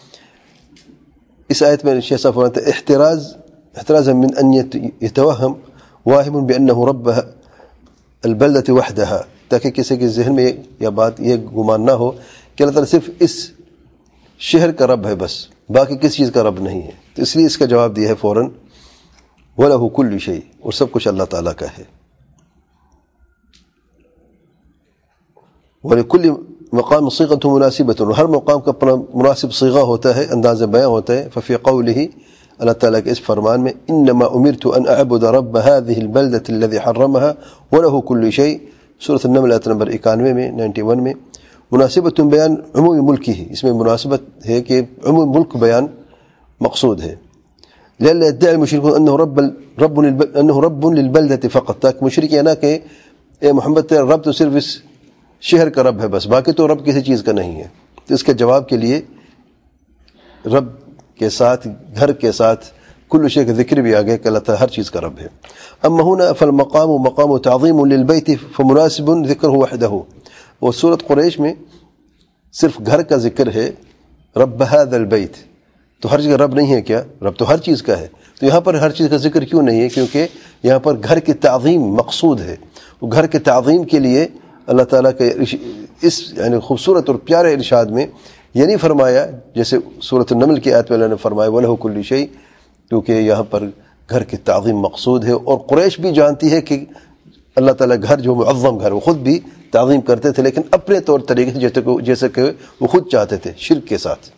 اس آیت میں شیخ صاحب فرماتے ہیں احتراز احترازا من ان يتوهم واهم بانه رب البلدة وحدها، تاکہ کسی کے ذہن میں یہ بات یہ گمان نہ ہو کہ اللہ تعالیٰ صرف اس شہر کا رب ہے، بس باقی کسی چیز کا رب نہیں ہے۔ تو اس لیے اس کا جواب دیا ہے فوراً وَلَهُ كُلُّ شَيْءٍ، اور سب کچھ اللہ تعالیٰ کا ہے۔ وَلِكُلِّ مقام صيغة مناسبة، اور ہر مقام کا اپنا مناسب صیغہ ہوتا ہے، انداز بیان ہوتا ہے۔ ففي قوله، اللہ تعالیٰ کے اس فرمان میں انما امرت ان اعبد رب هذه البلدة الذي حرمها وله كل شيء، سورۃ النمل آیت نمبر اکانوے میں اکیانوے میں، مناسبت بیان عموم ملک ہی، اس میں مناسبت ہے کہ عموم ملک بیان مقصود ہے۔ لأن يدعي المشركون انه رب رب انه رب للبلدة فقط، تاکہ مشرک یہ نہ کہ اے محمد تیرا رب تو صرف اس شہر کا رب ہے بس، باقی تو رب کسی چیز کا نہیں ہے۔ تو اس کے جواب کے لیے رب کے ساتھ گھر کے ساتھ کل شے کا ذکر بھی آگے کہ اللہ تعالیٰ ہر چیز کا رب ہے۔ اما هنا فالمقام مقام تعظیم للبیت فمناسب ذکرہ وحدہ، اور سورۃ قریش میں صرف گھر کا ذکر ہے، رب هذا البیت، تو ہر چیز کا رب نہیں ہے کیا؟ رب تو ہر چیز کا ہے، تو یہاں پر ہر چیز کا ذکر کیوں نہیں ہے؟ کیونکہ یہاں پر گھر کی تعظیم مقصود ہے، وہ گھر کی تعظیم کے لیے اللہ تعالیٰ کے اس یعنی خوبصورت اور پیارے ارشاد میں یہ نہیں فرمایا جیسے سورۃ النمل کی آیت میں اللہ نے فرمایا وَلَهُ كُلُّ شَيْءٍ، کیونکہ یہاں پر گھر کی تعظیم مقصود ہے، اور قریش بھی جانتی ہے کہ اللہ تعالیٰ گھر جو معظم گھر، وہ خود بھی تعظیم کرتے تھے، لیکن اپنے طور طریقے سے، جیسے کہ جیسے کہ وہ خود چاہتے تھے شرک کے ساتھ۔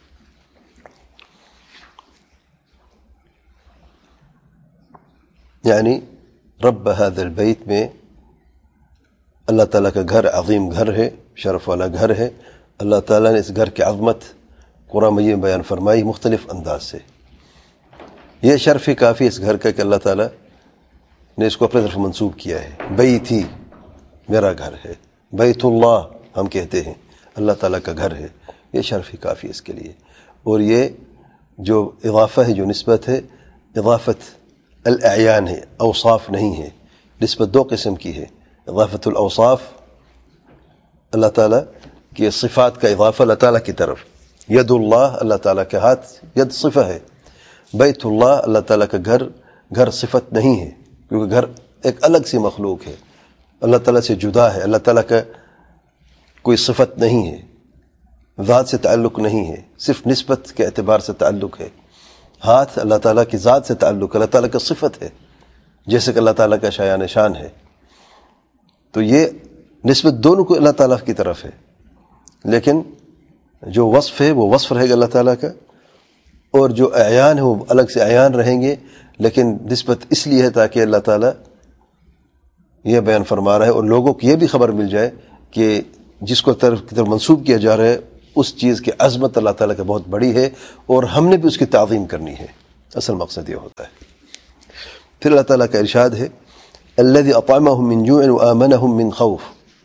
یعنی رب هذا البیت میں اللہ تعالیٰ کا گھر عظیم گھر ہے، شرف والا گھر ہے۔ اللہ تعالیٰ نے اس گھر کی عظمت قرآن مجید میں بیان فرمائی مختلف انداز سے۔ یہ شرف ہی کافی اس گھر کا کہ اللہ تعالیٰ نے اس کو اپنے طرف منسوب کیا ہے۔ بیتی، میرا گھر ہے، بیت اللہ ہم کہتے ہیں، اللہ تعالیٰ کا گھر ہے، یہ شرف ہی کافی اس کے لیے۔ اور یہ جو اضافہ ہے، جو نسبت ہے، اضافت الاعیان ہے، اوصاف نہیں ہے۔ نسبت دو قسم کی ہے، اضافت الاوصاف، اللہ تعالیٰ کی صفات کا اضافہ اللہ تعالیٰ کی طرف، ید اللہ اللہ تعالیٰ کے ہاتھ، ید صفہ ہے۔ بیت اللہ اللہ تعالیٰ کا گھر، گھر صفت نہیں ہے، کیونکہ گھر ایک الگ سی مخلوق ہے، اللہ تعالیٰ سے جدا ہے، اللہ تعالیٰ کا کوئی صفت نہیں ہے، ذات سے تعلق نہیں ہے، صرف نسبت کے اعتبار سے تعلق ہے۔ ہاتھ اللہ تعالیٰ کی ذات سے تعلق، اللہ تعالیٰ کا صفت ہے، جیسے کہ اللہ تعالیٰ کا شایان شان ہے۔ تو یہ نسبت دونوں کو اللہ تعالیٰ کی طرف ہے، لیکن جو وصف ہے وہ وصف رہے گا اللہ تعالیٰ کا، اور جو اعیان ہے وہ الگ سے اعیان رہیں گے، لیکن نسبت اس لیے ہے تاکہ اللہ تعالیٰ یہ بیان فرما رہا ہے اور لوگوں کو یہ بھی خبر مل جائے کہ جس کو طرف کی طرف منسوب کیا جا رہا ہے اس چیز کی عظمت اللہ تعالیٰ کا بہت بڑی ہے، اور ہم نے بھی اس کی تعظیم کرنی ہے۔ اصل مقصد یہ ہوتا ہے. پھر اللہ تعالیٰ کا ارشاد ہے الذی اطعمہم من جوع وآمنہم من خوف.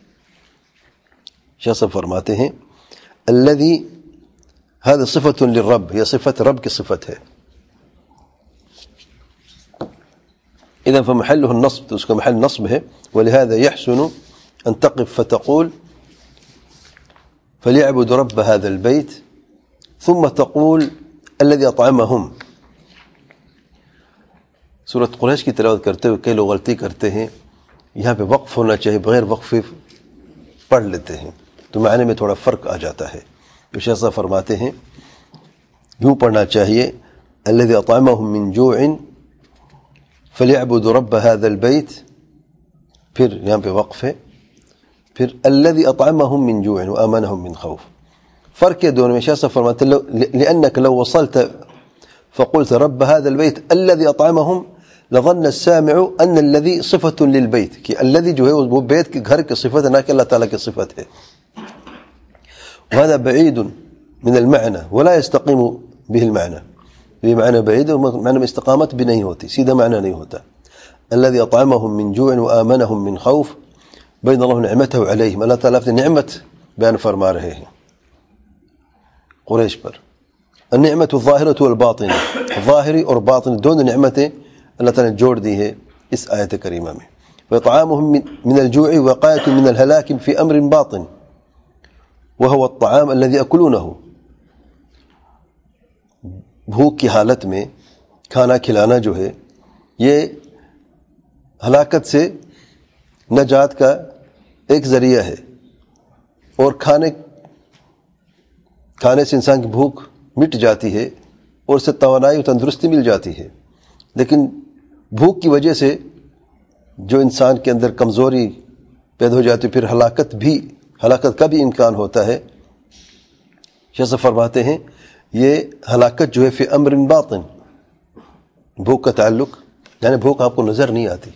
شاہ صاحب فرماتے ہیں الذی هذا صفة للرب، یہ صفت رب کی صفت ہے. اذا فمحله النصب، تو اس کا محل نصب ہے. ولهذا يحسن ان تقف فتقول فليعبد رب هذا البيت ثم تقول الذي اطعمهم. سورۃ قریش کی تلاوت کرتے ہوئے کئی لوگ غلطی کرتے ہیں، یہاں پہ وقف ہونا چاہیے، بغیر وقفے پڑھ لیتے ہیں تو معنی میں تھوڑا فرق آ جاتا ہے. تو شیخ صاحب فرماتے ہیں یوں پڑھنا چاہیے الذي اطعمهم من جوع فليعبد رب هذا البيت، پھر یہاں پہ وقف ہے، پھر الذي اطعمهم من جوع وآمنهم من خوف. فرق ہے دونوں میں. شیخ صاحب فرماتے ہیں لأنك لو وصلت فقلت رب هذا البيت الذي اطعمهم لظن السامع ان الذي صفة للبيت، کہ الذي جو ہے وہ بیت کے گھر کی صفت ہے، نہ کہ اللہ تعالیٰ کی صفت ہے. وهذا بعيد من المعنى ولا يستقيم به المعنى، یہ معنی بعید اور معنی میں استقامت بھی نہیں ہوتی، سیدھا معنی نہیں ہوتا. الذي اطعمهم من جوع وآمنهم من خوف بين الله نعمته عليهم. اللہ تعالیٰ اپنی نعمت بیان فرما رہے ہیں قریش پر. النعمت الظاہرۃ والباطنہ، ظاہری اور باطنی دونوں نعمتیں اللہ تعالیٰ نے جوڑ دی ہے اس آیت کریمہ میں. وإطعامهم من الجوع وقاية من الهلاك في أمر باطن وهو الطعام الذي يأكلونه. بھوک کی حالت میں کھانا کھلانا جو ہے یہ ہلاکت سے نجات کا ایک ذریعہ ہے، اور کھانے کھانے سے انسان کی بھوک مٹ جاتی ہے اور اس سے توانائی و تندرستی مل جاتی ہے. لیکن بھوک کی وجہ سے جو انسان کے اندر کمزوری پیدا ہو جاتی ہے، پھر ہلاکت بھی ہلاکت کا بھی امکان ہوتا ہے. شیخ صاحب فرماتے ہیں یہ ہلاکت جو ہے فی امر باطن، بھوک کا تعلق یعنی بھوک آپ کو نظر نہیں آتی،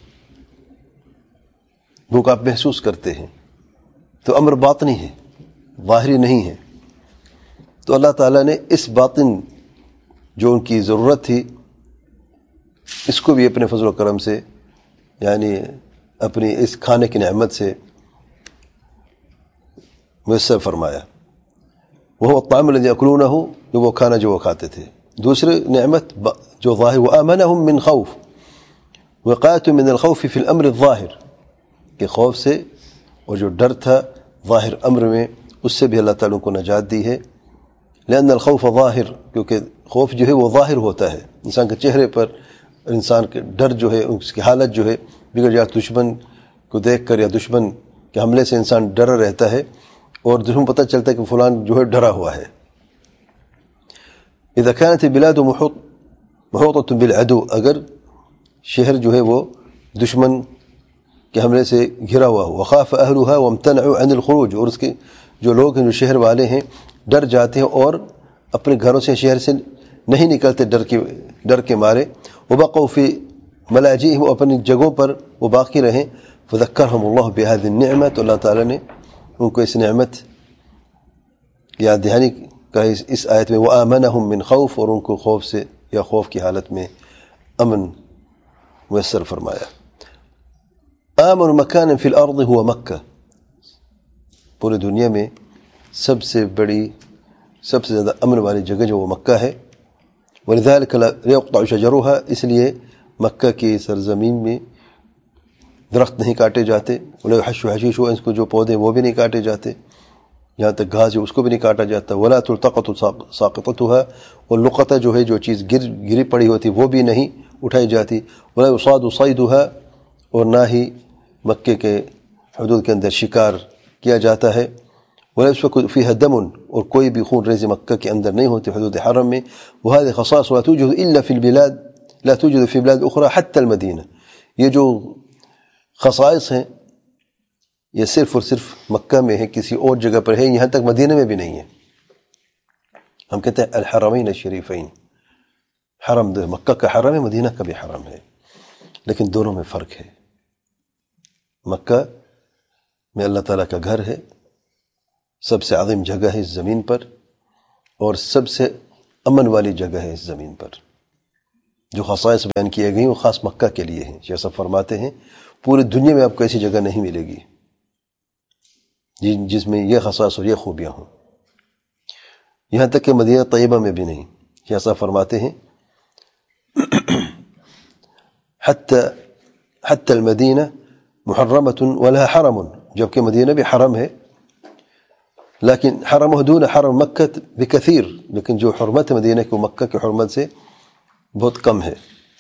بھوک آپ محسوس کرتے ہیں، تو امر باطنی ہے، ظاہری نہیں ہے. تو اللہ تعالیٰ نے اس باطن جو ان کی ضرورت تھی اس کو بھی اپنے فضل و کرم سے یعنی اپنی اس کھانے کی نعمت سے میسر فرمایا. وہ الطعام الذی یأکلونہ، جو وہ کھانا جو وہ کھاتے تھے. دوسری نعمت جو ظاہر وآمنہم من خوف، وقایۃ من الخوف فی الامر الظاہر، کہ خوف سے اور جو ڈر تھا ظاہر امر میں اس سے بھی اللہ تعالیٰ کو نجات دی ہے. لأن الخوف ظاہر، کیونکہ خوف جو ہے وہ ظاہر ہوتا ہے، انسان کے چہرے پر انسان کے ڈر جو ہے اس کی حالت جو ہے بگڑ جاتی. دشمن کو دیکھ کر یا دشمن کے حملے سے انسان ڈرا رہتا ہے اور دشمن پتہ چلتا ہے کہ فلان جو ہے ڈرا ہوا ہے. اذا كانت البلاد محوطة بالعدو، اگر شہر جو ہے وہ دشمن کے حملے سے گھرا ہوا ہو، وخاف اہلها وامتنعوا عن الخروج، اور اس کے جو لوگ ہیں جو شہر والے ہیں ڈر جاتے ہیں اور اپنے گھروں سے شہر سے نہیں نکلتے ڈر کے ڈر کے مارے. وبقوا في ملاجئهم، اپنی جگہوں پر وہ باقی رہیں. فذكرهم الله بهذه النعمة، تو اللہ تعالیٰ نے ان کو اس نعمت یاد دہانی کا اس آیت میں وآمنہم من خوف، اور ان کو خوف سے یا خوف کی حالت میں امن میسر فرمایا. آمن مکان فی الارض هو مکہ، پوری دنیا میں سب سے بڑی سب سے زیادہ امن والی جگہ جو وہ مکہ ہے. ولذلك لا يقطع شجرها، اس لیے مکہ کی سرزمین میں درخت نہیں کاٹے جاتے. ولا يحش حشيش، اس کو جو پودے وہ بھی نہیں کاٹے جاتے، یہاں تک گھاس جو اس کو بھی نہیں کاٹا جاتا. ولا تلتقط ساقطتها، اور لقطہ جو ہے جو چیز گر گری پڑی ہوتی وہ بھی نہیں اٹھائی جاتی. ولا يصاد صيدها، اور نہ ہی مکے کے حدود کے اندر شکار کیا جاتا ہے. ولا يسفك فيها دم، اور کوئی بھی خون ریزی مکہ کے اندر نہیں ہوتی حدود حرم میں. وهذه خصائص لا توجد الا في البلاد لا توجد في بلاد اخرى حتى المدینہ. یہ جو خصائص ہیں یہ صرف اور صرف مکہ میں ہے، کسی اور جگہ پر ہے، یہاں تک مدینہ میں بھی نہیں ہے. ہم کہتے ہیں الحرمین الشریفین، حرم دے مکہ کا حرم ہے، مدینہ کا بھی حرم ہے، لیکن دونوں میں فرق ہے. مکہ میں اللہ تعالیٰ کا گھر ہے، سب سے عظیم جگہ ہے اس زمین پر، اور سب سے امن والی جگہ ہے اس زمین پر. جو خصائص بیان کیے گئی وہ خاص مکہ کے لیے ہیں. شیخ صاحب فرماتے ہیں پوری دنیا میں آپ کو ایسی جگہ نہیں ملے گی جس میں یہ خصائص اور یہ خوبیاں ہوں، یہاں تک کہ مدینہ طیبہ میں بھی نہیں. شیخ صاحب فرماتے ہیں حتی حتی المدینہ محرمۃ ولها حرم، جبکہ مدینہ بھی حرم ہے، لیکن حرمہ دون حرم مکہ بکثیر، لیکن جو حرمت ہے مدینہ کی مکہ کی حرمت سے بہت کم ہے.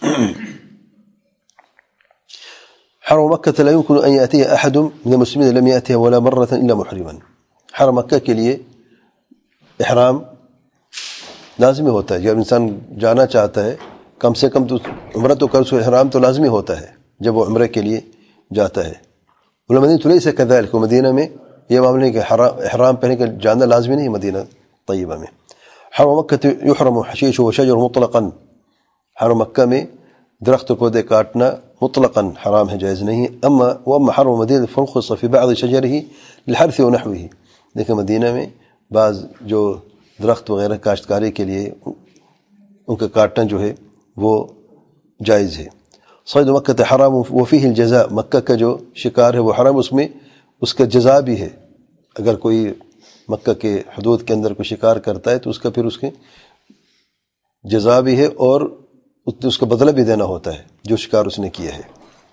حرم مکہ لا يمكن ان ياتي احد من المسلمين لم ياتها ولا مره الا محرما. حرم مکہ کے لیے احرام لازمی ہوتا ہے. جب انسان جانا چاہتا ہے کم سے کم تو عمرہ تو کر سو، احرام تو لازمی ہوتا ہے جب وہ عمرہ کے لیے جاتا ہے. والمدینہ لیس كذلك، مدینہ میں یہ معاملہ ہے کہ احرام پہنے کے جانا لازمی نہیں مدینہ طیبہ میں. حرم مکہ یحرم حشیش و شجر مطلقا، حرم مکہ میں درخت و پودے کاٹنا مطلقاً حرام ہے، جائز نہیں. اما واما حرم مدینہ فرخص فی بعض شجره للحرث ونحوه، لیکن مدینہ میں بعض جو درخت وغیرہ کاشتکاری کے لیے ان کا کاٹنا جو ہے وہ جائز ہے. صید مکہ حرام وفیہ الجزاء، مکہ کا جو شکار ہے وہ حرام، اس میں اس کا جزا بھی ہے. اگر کوئی مکہ کے حدود کے اندر کوئی شکار کرتا ہے تو اس کا پھر اس کے جزا بھی ہے اور اس کا بدلہ بھی دینا ہوتا ہے جو شکار اس نے کیا ہے.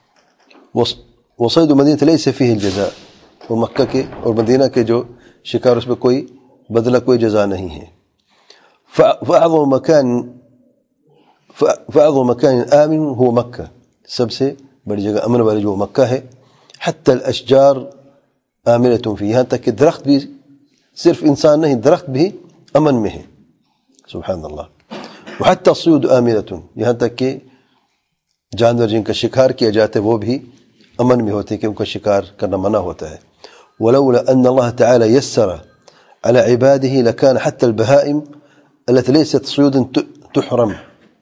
وصید مدینہ لیس فیہ الجزاء، اور مکہ کے اور مدینہ کے جو شکار اس میں کوئی بدلہ کوئی جزا نہیں ہے. فاعظم مکان فاعظم مکان آمن هو مکہ، سب سے بڑی جگہ امن والی جو مکہ ہے. حتی الاشجار آمنۃ فی، یہاں تک کہ درخت بھی، صرف انسان نہیں درخت بھی امن میں ہے. سبحان اللہ. وحتی الصید آمنۃ، یہاں تک کہ جانور جن کا شکار کیا جاتا ہے وہ بھی امن میں ہوتے ہیں کہ ان کا شکار کرنا منع ہوتا ہے. ولولا ان اللہ تعالی یسر على عباده لكان حتى البهائم التي ليست صيودا تحرم.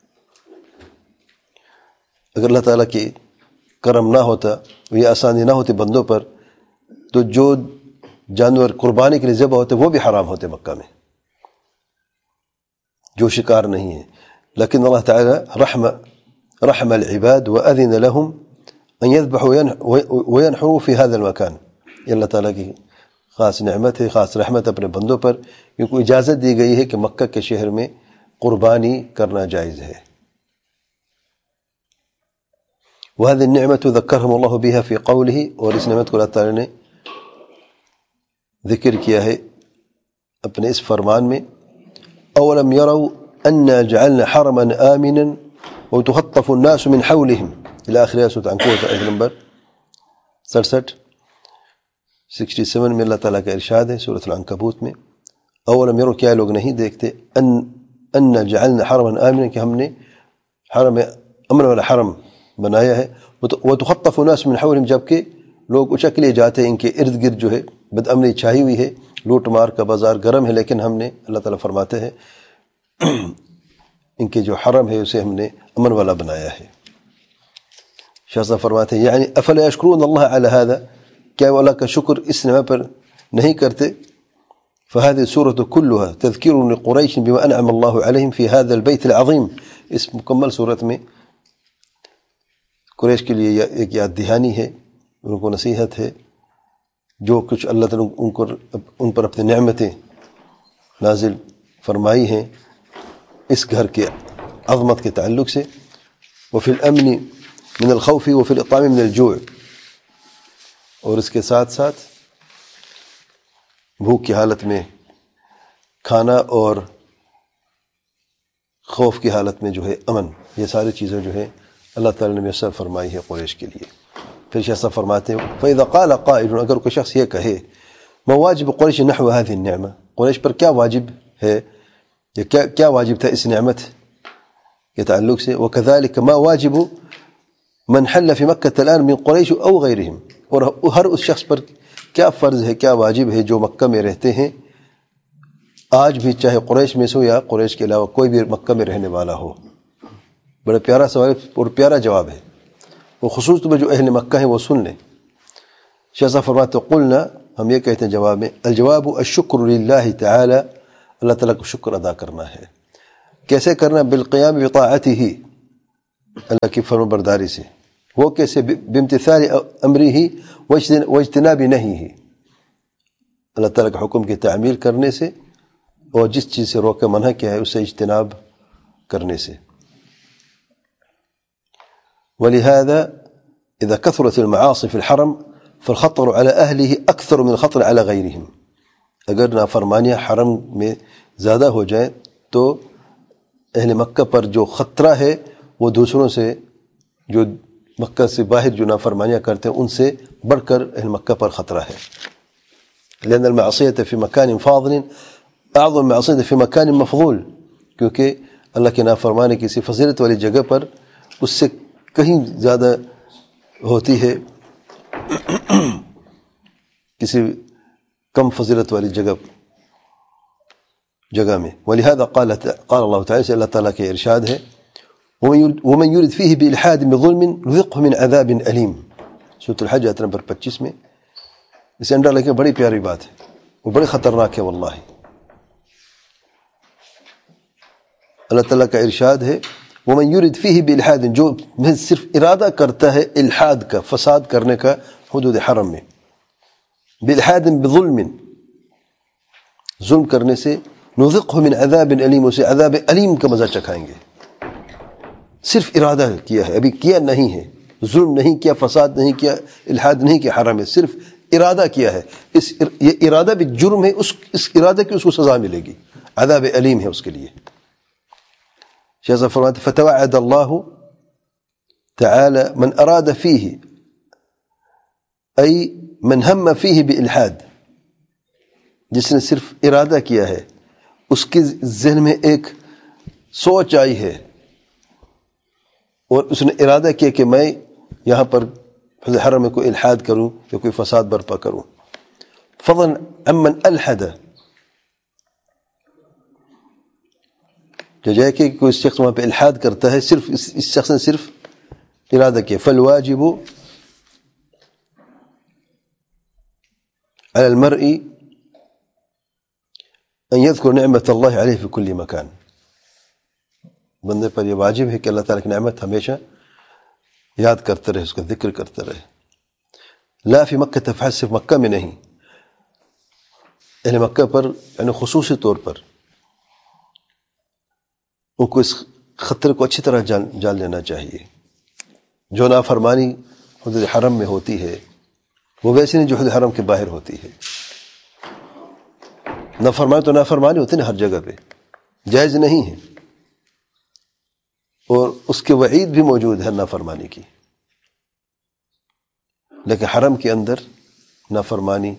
اگر اللہ تعالیٰ کی کرم نہ ہوتا، یہ آسانی نہ ہوتی بندوں پر، تو جو جانور قربانی کے لیے ذبح ہوتے وہ بھی حرام ہوتے مکہ میں، جو شکار نہیں ہے. لیکن اللہ تعالیٰ رحم رحم العباد وأذن لهم ان يذبحوا وينحروا في هذا المكان. یہ اللہ تعالیٰ کی خاص نعمت ہے، خاص رحمت اپنے بندوں پر، کیونکہ اجازت دی گئی ہے کہ مکہ کے شہر میں قربانی کرنا جائز ہے. وهذه النعمة ذكرهم الله بها في قوله، اور اس نعمت کو اللہ تعالیٰ نے ذکر کیا ہے اپنے اس فرمان میں. اولم يروا انا جعلنا حرما آمنا وتخطف الناس من حولهم الى آخر سورۃ العنکبوت آیت نمبر سڑسٹھ سکسٹی سیون میں اللہ تعالیٰ کا ارشاد ہے سورۃ العنکبوت میں. اولم يروا، کیا لوگ نہیں دیکھتے، ان انا جعلنا حرما آمنا، کہ ہم نے حرم امن والا حرم بنایا ہے. وتخطف الناس من حولهم، جبکہ لوگ اچک لیے جاتے ہیں ان کے ارد گرد جو ہے بد امنی چھائی ہوئی ہے، لوٹ مار کا بازار گرم ہے، لیکن ہم نے، اللہ تعالیٰ فرماتے ہیں، ان کے جو حرم ہے اسے ہم نے امن والا بنایا ہے. شاہ صاحب فرماتے ہیں یعنی افلا یشکرون اللہ علی هذا، کیا وہ اللہ کا شکر اس نعمت پر نہیں کرتے. فهذه السورة كلها تذکیر لقریش بما انعم الله علیہم فی هذا البیت العظیم. اس مکمل صورت میں قریش کے لیے ایک یاد دہانی ہے، ان کو نصیحت ہے، جو کچھ اللہ تعالیٰ ان کو ان پر اپنی نعمتیں نازل فرمائی ہیں اس گھر کے عظمت کے تعلق سے. وفی الامن من الخوف وفی الاطعام من الجوع، اور اس کے ساتھ ساتھ بھوک کی حالت میں کھانا اور خوف کی حالت میں جو ہے امن، یہ ساری چیزیں جو ہے اللہ تعالیٰ نے میسر فرمائی ہے قریش کے لیے. پھر شیخ صاحب فرماتے ہیں فَإِذَا قَالَ قَائِلٌ، اگر کوئی شخص یہ کہے ما واجب قریش نحو هذه النعمة، قریش پر کیا واجب ہے، یا کیا کیا واجب تھا اس نعمت کے تعلق سے. وَكَذَلِكَ ما واجب من حل في مكة الآن من قریش او غیرهم، اور ہر اس شخص پر کیا فرض ہے، کیا واجب ہے جو مکہ میں رہتے ہیں آج بھی، چاہے قریش میں سے ہو یا قریش کے علاوہ کوئی بھی مکہ میں رہنے والا ہو. بڑا پیارا سوال اور پیارا جواب ہے، وہ خصوص طور پر جو اہل مکہ ہیں وہ سن لیں. شیخ صاحب فرماتے قلنا، ہم یہ کہتے ہیں جواب میں، الجواب الشکر للہ تعالی، اللہ تعالیٰ کو شکر ادا کرنا ہے. کیسے کرنا؟ بالقیام بطاعتہ، اللہ کی فرما برداری سے. وہ کیسے؟ بامتثال امرہ واجتناب نہیہ، اللہ تعالیٰ کے حکم کی تعمیل کرنے سے اور جس چیز سے روک منع کیا ہے اس سے اجتناب کرنے سے. ولہذا اذا كثرت المعاصی فی الحرم فالخطر على اہلہ اکثر من الخطر على غیرہم. اگر نافرمانیاں حرم میں زیادہ ہو جائیں تو اہل مکہ پر جو خطرہ ہے وہ دوسروں سے، جو مکہ سے باہر جو نافرمانیاں کرتے ہیں ان سے بڑھ کر اہل مکہ پر خطرہ ہے. لأن المعصیة فی مکان فاضل اعظم معصیة فی مکان مفضول، کیونکہ اللہ کی نافرمانی کسی فضیلت والی جگہ پر اس سے کہیں زیادہ ہوتی ہے کسی کم فضیلت والی جگہ جگہ میں. ولہذا قال قال اللہ تعالیٰ سے اللہ تعالیٰ کے ارشاد ہے ومن يرد فيه بإلحاد بظلم نذقه من عذاب أليم. سورۃ الحج آیت نمبر پچیس میں. اسے انڈر لگے بڑی پیاری بات ہے، وہ بڑی خطرناک ہے واللہ. اللہ تعالیٰ کا ارشاد ہے ومن يرد فيه بإلحاد، جو صرف ارادہ کرتا ہے الحاد کا، فساد کرنے کا حدود حرم میں، بالحاد بظلم، ظلم کرنے سے، نذقه من عذاب علیم، اسے عذاب علیم کا مزہ چکھائیں گے. صرف ارادہ کیا ہے، ابھی کیا نہیں ہے، ظلم نہیں کیا، فساد نہیں کیا، الحاد نہیں کیا حرم میں، صرف ارادہ کیا ہے. اس یہ ارادہ بھی جرم ہے، اس اس ارادہ کی اس کو سزا ملے گی، عذاب علیم ہے اس کے لیے. شیخ فرماتے فتوعد اللہ تعالی من اراد فیہ ای من ہم فیہ بالحاد، جس نے صرف ارادہ کیا ہے، اس کے ذہن میں ایک سوچ آئی ہے اور اس نے ارادہ کیا کہ میں یہاں پر حرم میں کوئی الحاد کروں یا کوئی فساد برپا کروں. فضلا عمن الحد، جو جائے کہ کوئی شخص وہاں پہ الحاد کرتا ہے، صرف اس, اس شخص نے صرف ارادہ کیا. فالواجب على المرء ان يذكر نعمت اللہ علیہ فی کل مکان. بندے پر یہ واجب ہے کہ اللہ تعالیٰ کی نعمت ہمیشہ یاد کرتے رہے، اس کا ذکر کرتے رہے. لا فی مکہ تفحص، صرف مکہ میں نہیں، اہل مکہ پر یعنی خصوصی طور پر ان کو اس خطرے کو اچھی طرح جان جان لینا چاہیے. جو نافرمانی حدود حرم میں ہوتی ہے وہ ویسے نہیں جو حدود حرم کے باہر ہوتی ہے. نافرمانی تو نافرمانی ہوتی ہے نا، ہر جگہ پہ جائز نہیں ہے، اور اس کے وعید بھی موجود ہے نافرمانی کی. لیکن حرم کے اندر نافرمانی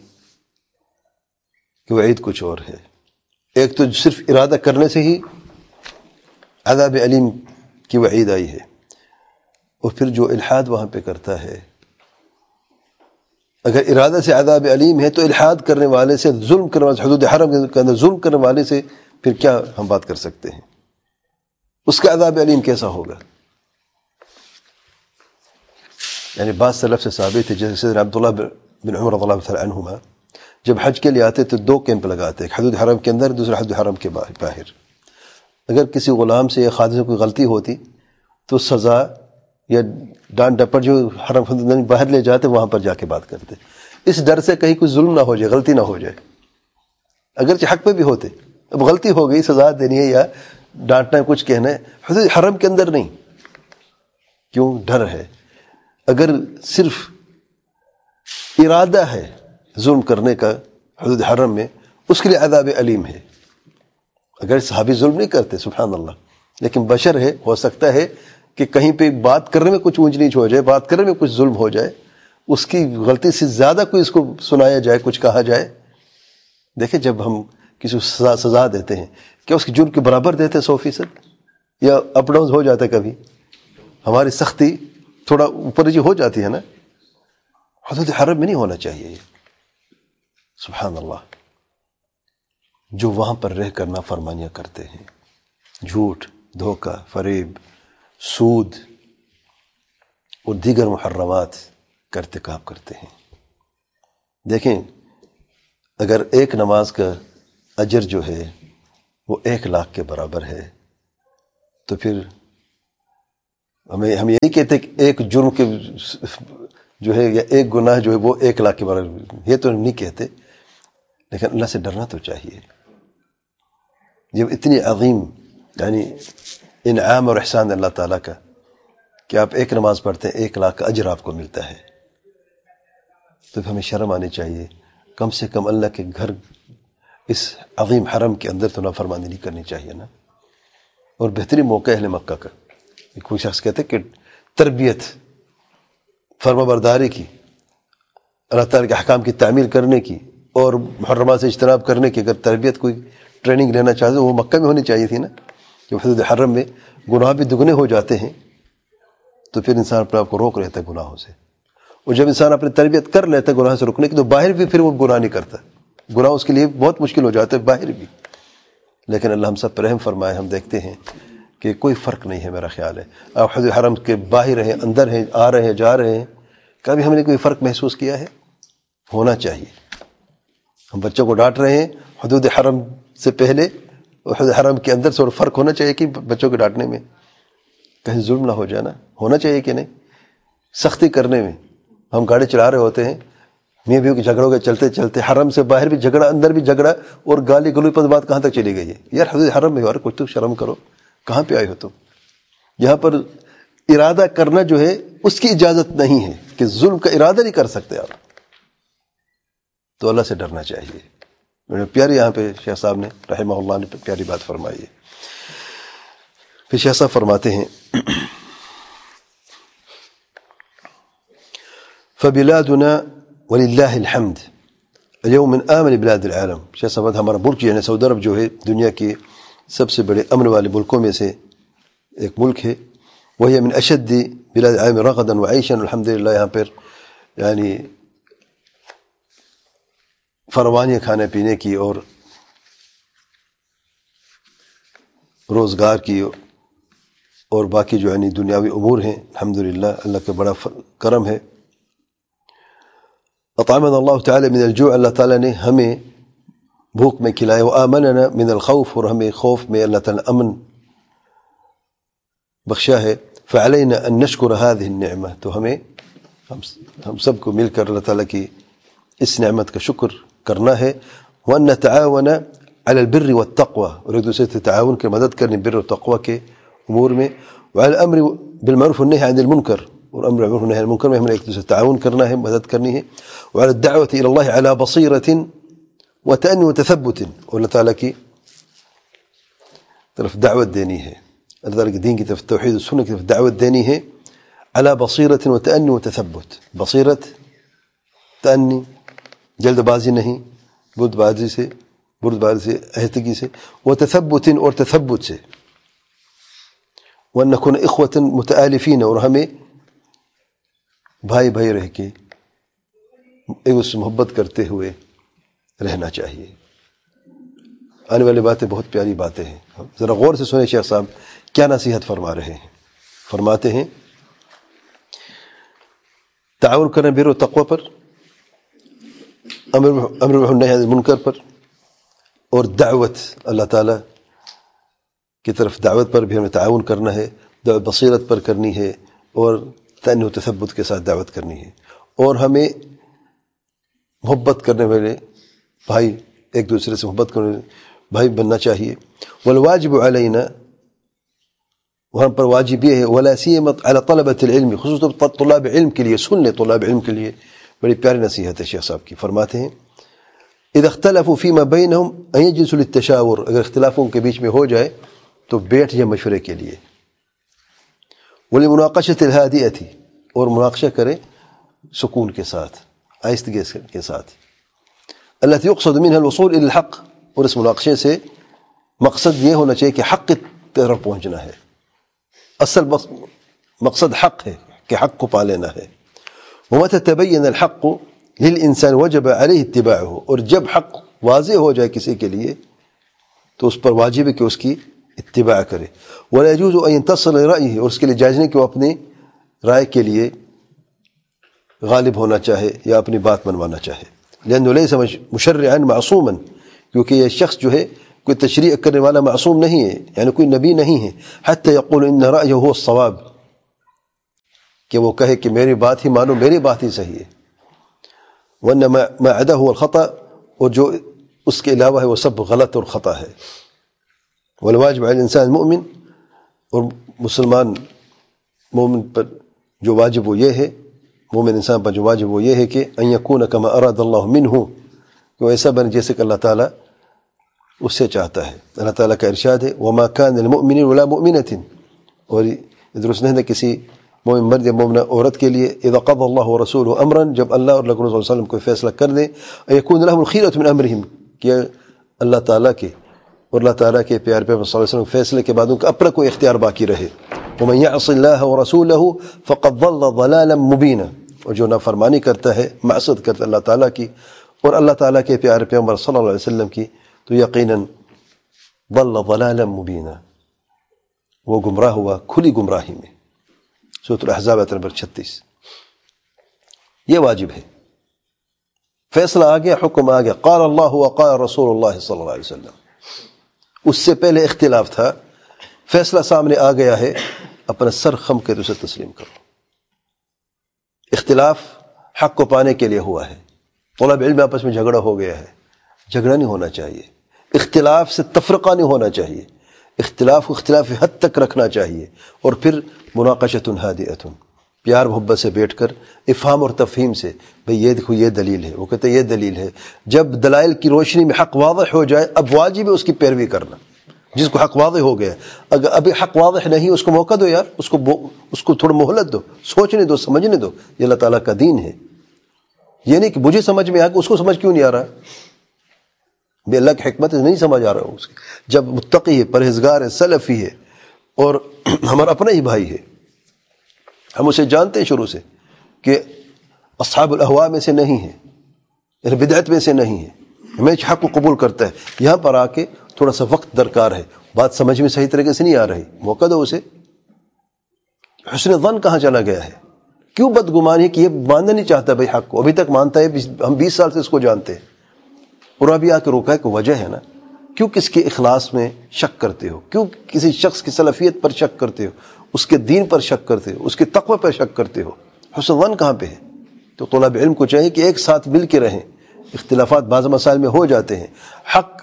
کی وعید کچھ اور ہے. ایک تو صرف ارادہ کرنے سے ہی عذاب علیم کی وعید آئی ہے، اور پھر جو الحاد وہاں پہ کرتا ہے، اگر ارادہ سے عذاب علیم ہے تو الحاد کرنے والے سے، ظلم کرنے والے سے، حدود حرم کے اندر ظلم کرنے والے سے پھر کیا ہم بات کر سکتے ہیں؟ اس کا عذاب علیم کیسا ہوگا؟ یعنی بعض سلف سے ثابت ہے، جیسے سیدنا عبداللہ بن عمر رضی اللہ تعالی عنہما جب حج کے لیے آتے تو دو کیمپ لگاتے، ایک حدود حرم کے اندر، دوسرا حدود حرم کے باہر. اگر کسی غلام سے یا خادم سے کوئی غلطی ہوتی تو سزا یا ڈانٹ ڈپٹ جو حرم حدود باہر لے جاتے وہاں پر جا کے بات کرتے، اس ڈر سے کہیں کوئی ظلم نہ ہو جائے، غلطی نہ ہو جائے. اگرچہ حق پہ بھی ہوتے، اب غلطی ہو گئی، سزا دینی ہے یا ڈانٹنا ہے، کچھ کہنا ہے، حدود حرم کے اندر نہیں. کیوں؟ ڈر ہے. اگر صرف ارادہ ہے ظلم کرنے کا حدود حرم میں، اس کے لیے عذاب علیم ہے. اگر صحابی ظلم نہیں کرتے سبحان اللہ، لیکن بشر ہے، ہو سکتا ہے کہ کہیں پہ بات کرنے میں کچھ اونچ نیچ ہو جائے، بات کرنے میں کچھ ظلم ہو جائے، اس کی غلطی سے زیادہ کوئی اس کو سنایا جائے، کچھ کہا جائے. دیکھیں جب ہم کسی کو سزا سزا دیتے ہیں، کیا اس کی جرم کے برابر دیتے ہیں سو فیصد، یا اپ ڈاؤن ہو جاتا ہے؟ کبھی ہماری سختی تھوڑا اوپر جی ہو جاتی ہے نا. حدود حرم میں نہیں ہونا چاہیے. سبحان اللہ. جو وہاں پر رہ کر نافرمانیاں کرتے ہیں، جھوٹ، دھوکہ، فریب، سود اور دیگر محرمات کا ارتکاب کرتے ہیں. دیکھیں اگر ایک نماز کا اجر جو ہے وہ ایک لاکھ کے برابر ہے تو پھر ہمیں ہم یہ نہیں کہتے کہ ایک جرم کے جو ہے یا ایک گناہ جو ہے وہ ایک لاکھ کے برابر، یہ تو نہیں کہتے، لیکن اللہ سے ڈرنا تو چاہیے. جب اتنی عظیم یعنی انعام اور احسان اللہ تعالیٰ کا کہ آپ ایک نماز پڑھتے ہیں ایک لاکھ کا اجر آپ کو ملتا ہے، تو ہمیں شرم آنی چاہیے. کم سے کم اللہ کے گھر اس عظیم حرم کے اندر تو نافرمانی نہیں کرنی چاہیے نا. اور بہترین موقع اہل مکہ کا. کوئی شخص کہتے کہ تربیت فرما برداری کی، اللہ تعالیٰ کے احکام کی تعمیل کرنے کی اور محرمات سے اجتناب کرنے کی، اگر تربیت کوئی ٹریننگ لینا چاہتے وہ مکہ میں ہونی چاہیے تھی نا. کہ حدود حرم میں گناہ بھی دگنے ہو جاتے ہیں تو پھر انسان اپنے آپ کو روک لیتا ہے گناہوں سے. اور جب انسان اپنی تربیت کر لیتا ہے گناہ سے رکنے کی تو باہر بھی پھر وہ گناہ نہیں کرتا. گناہ اس کے لیے بہت مشکل ہو جاتا ہے باہر بھی. لیکن اللہ ہم سب پر رحم فرمائے. ہم دیکھتے ہیں کہ کوئی فرق نہیں ہے، میرا خیال ہے آپ حدود حرم کے باہر ہیں، اندر ہیں، آ رہے ہیں، جا رہے ہیں، کبھی ہم نے کوئی فرق محسوس کیا ہے؟ ہونا چاہیے. ہم بچوں کو ڈانٹ رہے ہیں حدود حرم سے پہلے اور حدود حرم کے اندر سے، اور فرق ہونا چاہیے کہ بچوں کے ڈانٹنے میں کہیں ظلم نہ ہو جانا. ہونا چاہیے کہ نہیں؟ سختی کرنے میں ہم گاڑی چلا رہے ہوتے ہیں، میں بھی جھگڑوں کے چلتے چلتے حرم سے باہر بھی جھگڑا، اندر بھی جھگڑا، اور گالی گلوچ پر بات کہاں تک چلی گئی ہے؟ یار حدود حرم میں یار کچھ تو شرم کرو. کہاں پہ آئے ہو تم؟ یہاں پر ارادہ کرنا جو ہے اس کی اجازت نہیں ہے، کہ ظلم کا ارادہ نہیں کر سکتے آپ. تو اللہ سے ڈرنا چاہیے. پیاری یہاں پہ شیخ صاحب نے رحمہ اللہ نے پیاری بات فرمائی ہے. پھر شیخ صاحب فرماتے ہیں فبلادنا وللہ الحمد اليوم من آمن بلاد العالم. شیخ صاحب ہمارا ملک یعنی سعودی عرب جو ہے دنیا کے سب سے بڑے امن والے ملکوں میں سے ایک ملک ہے. وہی من اشد بلاد العالم رغدا وعیشا. الحمدللہ یہاں پر یعنی فراوانی کھانے پینے کی اور روزگار کی اور باقی جو یعنی دنیاوی امور ہیں. الحمدللہ اللہ کا بڑا کرم ہے. اطعمنا اللہ تعالی من الجوع. اللہ تعالیٰ نے ہمیں بھوک میں کھلایا. وآمننا من الخوف. اور ہمیں خوف میں اللہ تعالیٰ امن بخشا ہے. فعلینا ان نشکر هذه النعمة. تو ہمیں ہم سب کو مل کر اللہ تعالیٰ کی اس نعمت کا شکر کرنا ہے. وان نتعاون على البر والتقوى. اور ایک دوسرے سے تعاون کے مدد کرنی بر و تقوی کے امور میں. وعلى الامر بالمعروف والنهي عن المنکر. اور امر بالمعروف والنهي عن المنکر میں ہمیں ایک دوسرے سے تعاون کرنا ہے، مدد کرنی ہے. وعلى الدعوة الى الله على بصيرة وتأني وتثبت. اور اللہ تعالیٰ کی طرف دعوت دینی ہے، اللہ تعالیٰ کے دین کی طرف، توحید و سنت کی طرف دعوت دینی ہے. على بصيرة وتأني وتثبت. بصیرت، تأنی جلد بازی نہیں، برد بازی سے برد بازی سے آہستگی سے. وتثبت اور تثبت سے. وأن نكون إخوة متآلفين. اور ہمیں بھائی بھائی رہ کے ایک دوسرے سے محبت کرتے ہوئے رہنا چاہیے. آنے والی باتیں بہت پیاری باتیں ہیں. ذرا غور سے سنیں شیخ صاحب کیا نصیحت فرما رہے ہیں. فرماتے ہیں تعاون کرنا بر و تقوی پر، امر امر بالمعروف والنہی عن المنکر پر، اور دعوت اللہ تعالیٰ کی طرف دعوت پر بھی ہمیں تعاون کرنا ہے. دعوت بصیرت پر کرنی ہے اور تأنی و تثبت کے ساتھ دعوت کرنی ہے. اور ہمیں محبت کرنے والے بھائی، ایک دوسرے سے محبت کرنے والے بھائی بننا چاہیے. والواجب علینا. وہاں پر واجب یہ ہے ولا سیما علی طلبۃ العلم. خصوصاً طلاب علم کے لیے. سن لے طلاب علم کے لیے بڑی پیاری نصیحت ہے شیخ صاحب کی. فرماتے ہیں اذا اختلفوا فيما بينهم ان يجلسوا للتشاور. اگر اختلافوں کے بیچ میں ہو جائے تو بیٹھ جائے مشورے کے لیے. ولمناقشة الهادئة. اور مناقشہ کرے سکون کے ساتھ، آہستگی کے ساتھ. التي يقصد منها الوصول الى الحق. اور اس مناقشے سے مقصد یہ ہونا چاہیے کہ حق کی طرف پہنچنا ہے. اصل مقصد حق ہے کہ حق کو پا لینا ہے. ومتى تبين الحق للانسان وجب عليه اتباعه. اور جب حق واضح ہو جائے کسی کے لیے تو اس پر واجب ہے کہ اس کی اتباع کرے. ولا يجوز ان ينتصر لرأيه. اور اس کے لیے جائز نہیں کہ وہ اپنی رائے کے لیے غالب ہونا چاہے یا اپنی بات منوانا چاہے. لأنه ليس مشرعا معصوما. کیونکہ یہ شخص جو ہے کوئی تشریع کرنے والا معصوم نہیں ہے، یعنی کوئی نبی نہیں ہے. حتى يقول ان رأيه هو الصواب. کہ وہ کہے کہ میری بات ہی مانو، میری بات ہی صحیح ہے، ورنہ ما عدا هو الخطأ، اور جو اس کے علاوہ ہے وہ سب غلط اور خطا ہے۔ والواجب علی الانسان المؤمن، اور مسلمان مومن پر جو واجب وہ یہ ہے، مومن انسان پر جو واجب وہ یہ ہے کہ ان یکون کما اراد اللہ منہ، کہ وہ ایسا بنے جیسے کہ اللہ تعالیٰ اس سے چاہتا ہے۔ اللہ تعالیٰ کا ارشاد ہے وما كان للمؤمن ولا مؤمنة، اور یہ درست نہیں ہے کسی مومن مرد یا مومنہ عورت کے لیے اذا قضى اللہ ورسولہ امرا، جب اللہ اور رسول صلی اللہ علیہ وسلم کوئی فیصلہ کر دیں، یکون لهم الخیرۃ من امرہم، کہ اللہ تعالیٰ کے اور اللہ تعالیٰ کے پیار پیغمبر صلی اللہ علیہ وسلم فیصلے کے بعد ان کا اپنا کوئی اختیار باقی رہے۔ ومن یعص اللہ ورسولہ فقد ضل ضلالا مبینا، اور جو نافرمانی کرتا ہے، معصیت کرتا ہے اللہ تعالیٰ کی اور اللہ تعالیٰ کے پیارے پیغمبر صلی اللہ علیہ وسلم کی، تو یقیناً ضل ضلالا مبینا، وہ گمراہ ہوا کھلی گمراہی میں۔ سورۃ الاحزاب آیت نمبر چھتیس۔ یہ واجب ہے، فیصلہ آ گیا، حکم آ گیا، قال اللہ وقال رسول اللہ صلی اللہ علیہ وسلم، اس سے پہلے اختلاف تھا، فیصلہ سامنے آ گیا ہے، اپنا سر خم کے اسے تسلیم کرو۔ اختلاف حق کو پانے کے لیے ہوا ہے، طلب علم آپس میں جھگڑا ہو گیا ہے، جھگڑا نہیں ہونا چاہیے، اختلاف سے تفرقہ نہیں ہونا چاہیے، اختلاف کو اختلاف حد تک رکھنا چاہیے، اور پھر مناقشۃ ہادئۃ، پیار محبت سے بیٹھ کر افہام اور تفہیم سے، بھئی یہ دیکھو یہ دلیل ہے، وہ کہتے ہیں یہ دلیل ہے۔ جب دلائل کی روشنی میں حق واضح ہو جائے، اب واجب ہے اس کی پیروی کرنا، جس کو حق واضح ہو گیا۔ اگر ابھی حق واضح نہیں، اس کو موقع دو یار، اس کو اس کو تھوڑا مہلت دو، سوچنے دو، سمجھنے دو، یہ اللہ تعالیٰ کا دین ہے۔ یہ نہیں کہ مجھے سمجھ میں آ گیا، اس کو سمجھ کیوں نہیں آ رہا؟ بے اللہ کی حکمت نہیں سمجھ آ رہا اس کی۔ جب متقی ہے، پرہیزگار ہے، سلفی ہے، اور ہمارا اپنا ہی بھائی ہے، ہم اسے جانتے ہیں شروع سے کہ اصحاب الاہواء میں سے نہیں ہے، یعنی بدعت میں سے نہیں ہے، ہمیشہ حق کو قبول کرتا ہے۔ یہاں پر آ کے تھوڑا سا وقت درکار ہے، بات سمجھ میں صحیح طریقے سے نہیں آ رہی، موقع دو اسے۔ حسن ظن کہاں چلا گیا ہے؟ کیوں بدگمانی ہے کہ یہ ماننا نہیں چاہتا بھائی حق کو، ابھی تک مانتا ہے، ہم بیس سال سے اس کو جانتے ہیں، اور ابھی آ کے روکا ہے کہ وجہ ہے نا، کیوں کس کے اخلاص میں شک کرتے ہو؟ کیوں کسی شخص کی سلفیت پر شک کرتے ہو؟ اس کے دین پر شک کرتے ہو؟ اس کے تقوی پر شک کرتے ہو؟ حسن ظن کہاں پہ ہے؟ تو طلاب علم کو چاہیے کہ ایک ساتھ مل کے رہیں، اختلافات بعض مسائل میں ہو جاتے ہیں، حق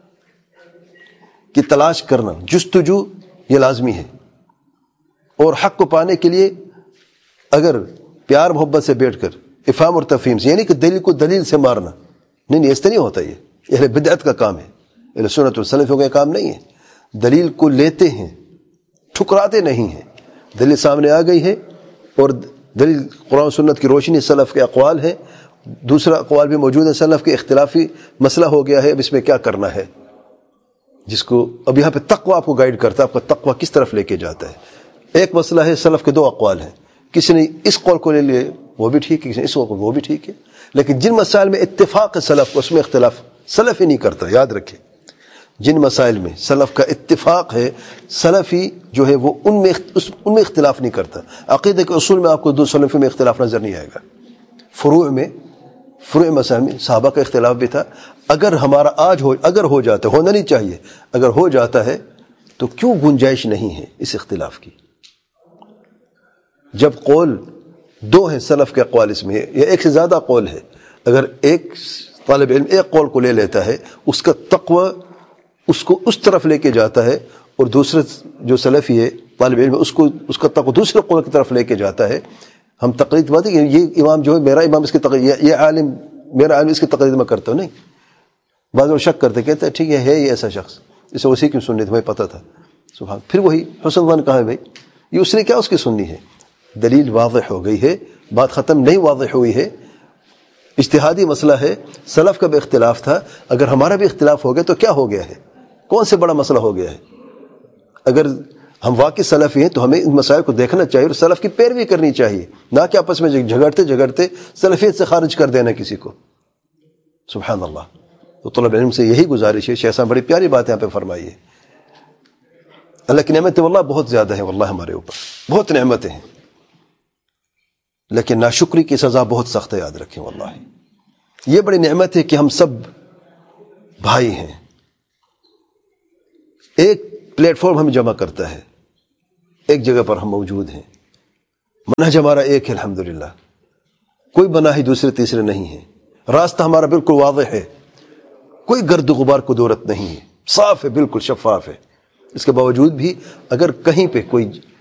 کی تلاش کرنا، جستجو، یہ لازمی ہے، اور حق کو پانے کے لیے اگر پیار محبت سے بیٹھ کر افہام اور تفہیم سے، یعنی کہ دلیل کو دلیل سے مارنا نہیں، نہیں، اس طرح نہیں ہوتا، یہ اہل بدعت کا کام ہے، اہل سنت والسلفیوں کا کام نہیں ہے۔ دلیل کو لیتے ہیں، ٹھکراتے نہیں ہیں، دلیل سامنے آ گئی ہے، اور دلیل قرآن و سنت کی روشنی، سلف کے اقوال ہے، دوسرا اقوال بھی موجود ہے سلف کے، اختلافی مسئلہ ہو گیا ہے، اب اس میں کیا کرنا ہے، جس کو اب یہاں پہ تقوی آپ کو گائیڈ کرتا ہے، آپ کا تقوی کس طرف لے کے جاتا ہے۔ ایک مسئلہ ہے، سلف کے دو اقوال ہیں، کسی نے اس قول کو لے لیے وہ بھی ٹھیک ہے، کسی نے اس قول کو وہ بھی ٹھیک ہے، لیکن جن مسائل میں اتفاق سلف، اس میں اختلاف سلف ہی نہیں کرتا، یاد رکھیں، جن مسائل میں سلف کا اتفاق ہے، سلفی جو ہے وہ ان میں ان میں اختلاف نہیں کرتا۔ عقیدہ کے اصول میں آپ کو دو سلفی میں اختلاف نظر نہیں آئے گا، فروع میں فروع مسائل میں صحابہ کا اختلاف بھی تھا، اگر ہمارا آج ہو اگر ہو جاتا ہے، ہونا نہیں چاہیے، اگر ہو جاتا ہے تو کیوں گنجائش نہیں ہے اس اختلاف کی؟ جب قول دو ہیں سلف کے اقوال اس میں، یا ایک سے زیادہ قول ہے، اگر ایک طالب علم ایک قول کو لے لیتا ہے، اس کا تقوی اس کو اس طرف لے کے جاتا ہے، اور دوسرے جو سلفی ہے طالب علم اس کو اس کا تقوی دوسرے قول کی طرف لے کے جاتا ہے، ہم تقلید بات ہے کہ یہ امام جو ہے میرا امام اس کی تقلید، یہ عالم میرا عالم اس کی تقلید میں کرتا ہوں، نہیں، بعض لوگ شک کرتے، کہتے ہیں ٹھیک ہے ہے یہ ایسا شخص، اسے اسی کی سننی تھی، ہمیں پتہ تھا، سبحان۔ پھر وہی حسن ظن کہاں ہے بھائی؟ یہ اس نے کیا اس کی سننی ہے؟ دلیل واضح ہو گئی ہے، بات ختم نہیں واضح ہوئی ہے، اجتہادی مسئلہ ہے، سلف کا بھی اختلاف تھا، اگر ہمارا بھی اختلاف ہو گیا تو کیا ہو گیا ہے؟ کون سے بڑا مسئلہ ہو گیا ہے؟ اگر ہم واقعی سلفی ہیں تو ہمیں ان مسائل کو دیکھنا چاہیے اور سلف کی پیروی کرنی چاہیے، نہ کہ آپس میں جھگڑتے جھگڑتے سلفیت سے خارج کر دینا کسی کو، سبحان اللہ۔ تو طلب علم سے یہی گزارش ہے، شیخ صاحب بڑی پیاری بات یہاں پہ فرمائی ہے۔ اللہ کی نعمتیں واللہ بہت زیادہ ہیں، واللہ ہمارے اوپر بہت نعمتیں ہیں، لیکن ناشکری کی سزا بہت سخت ہے، یاد رکھیں واللہ۔ یہ بڑی نعمت ہے کہ ہم سب بھائی ہیں، ایک پلیٹ فارم ہمیں جمع کرتا ہے، ایک جگہ پر ہم موجود ہیں، منہج ہمارا ایک ہے الحمدللہ، کوئی بناہی دوسرے تیسرے نہیں ہے، راستہ ہمارا بالکل واضح ہے، کوئی گرد و غبار کو دورت نہیں ہے، صاف ہے، بالکل شفاف ہے۔ اس کے باوجود بھی اگر کہیں پہ کوئی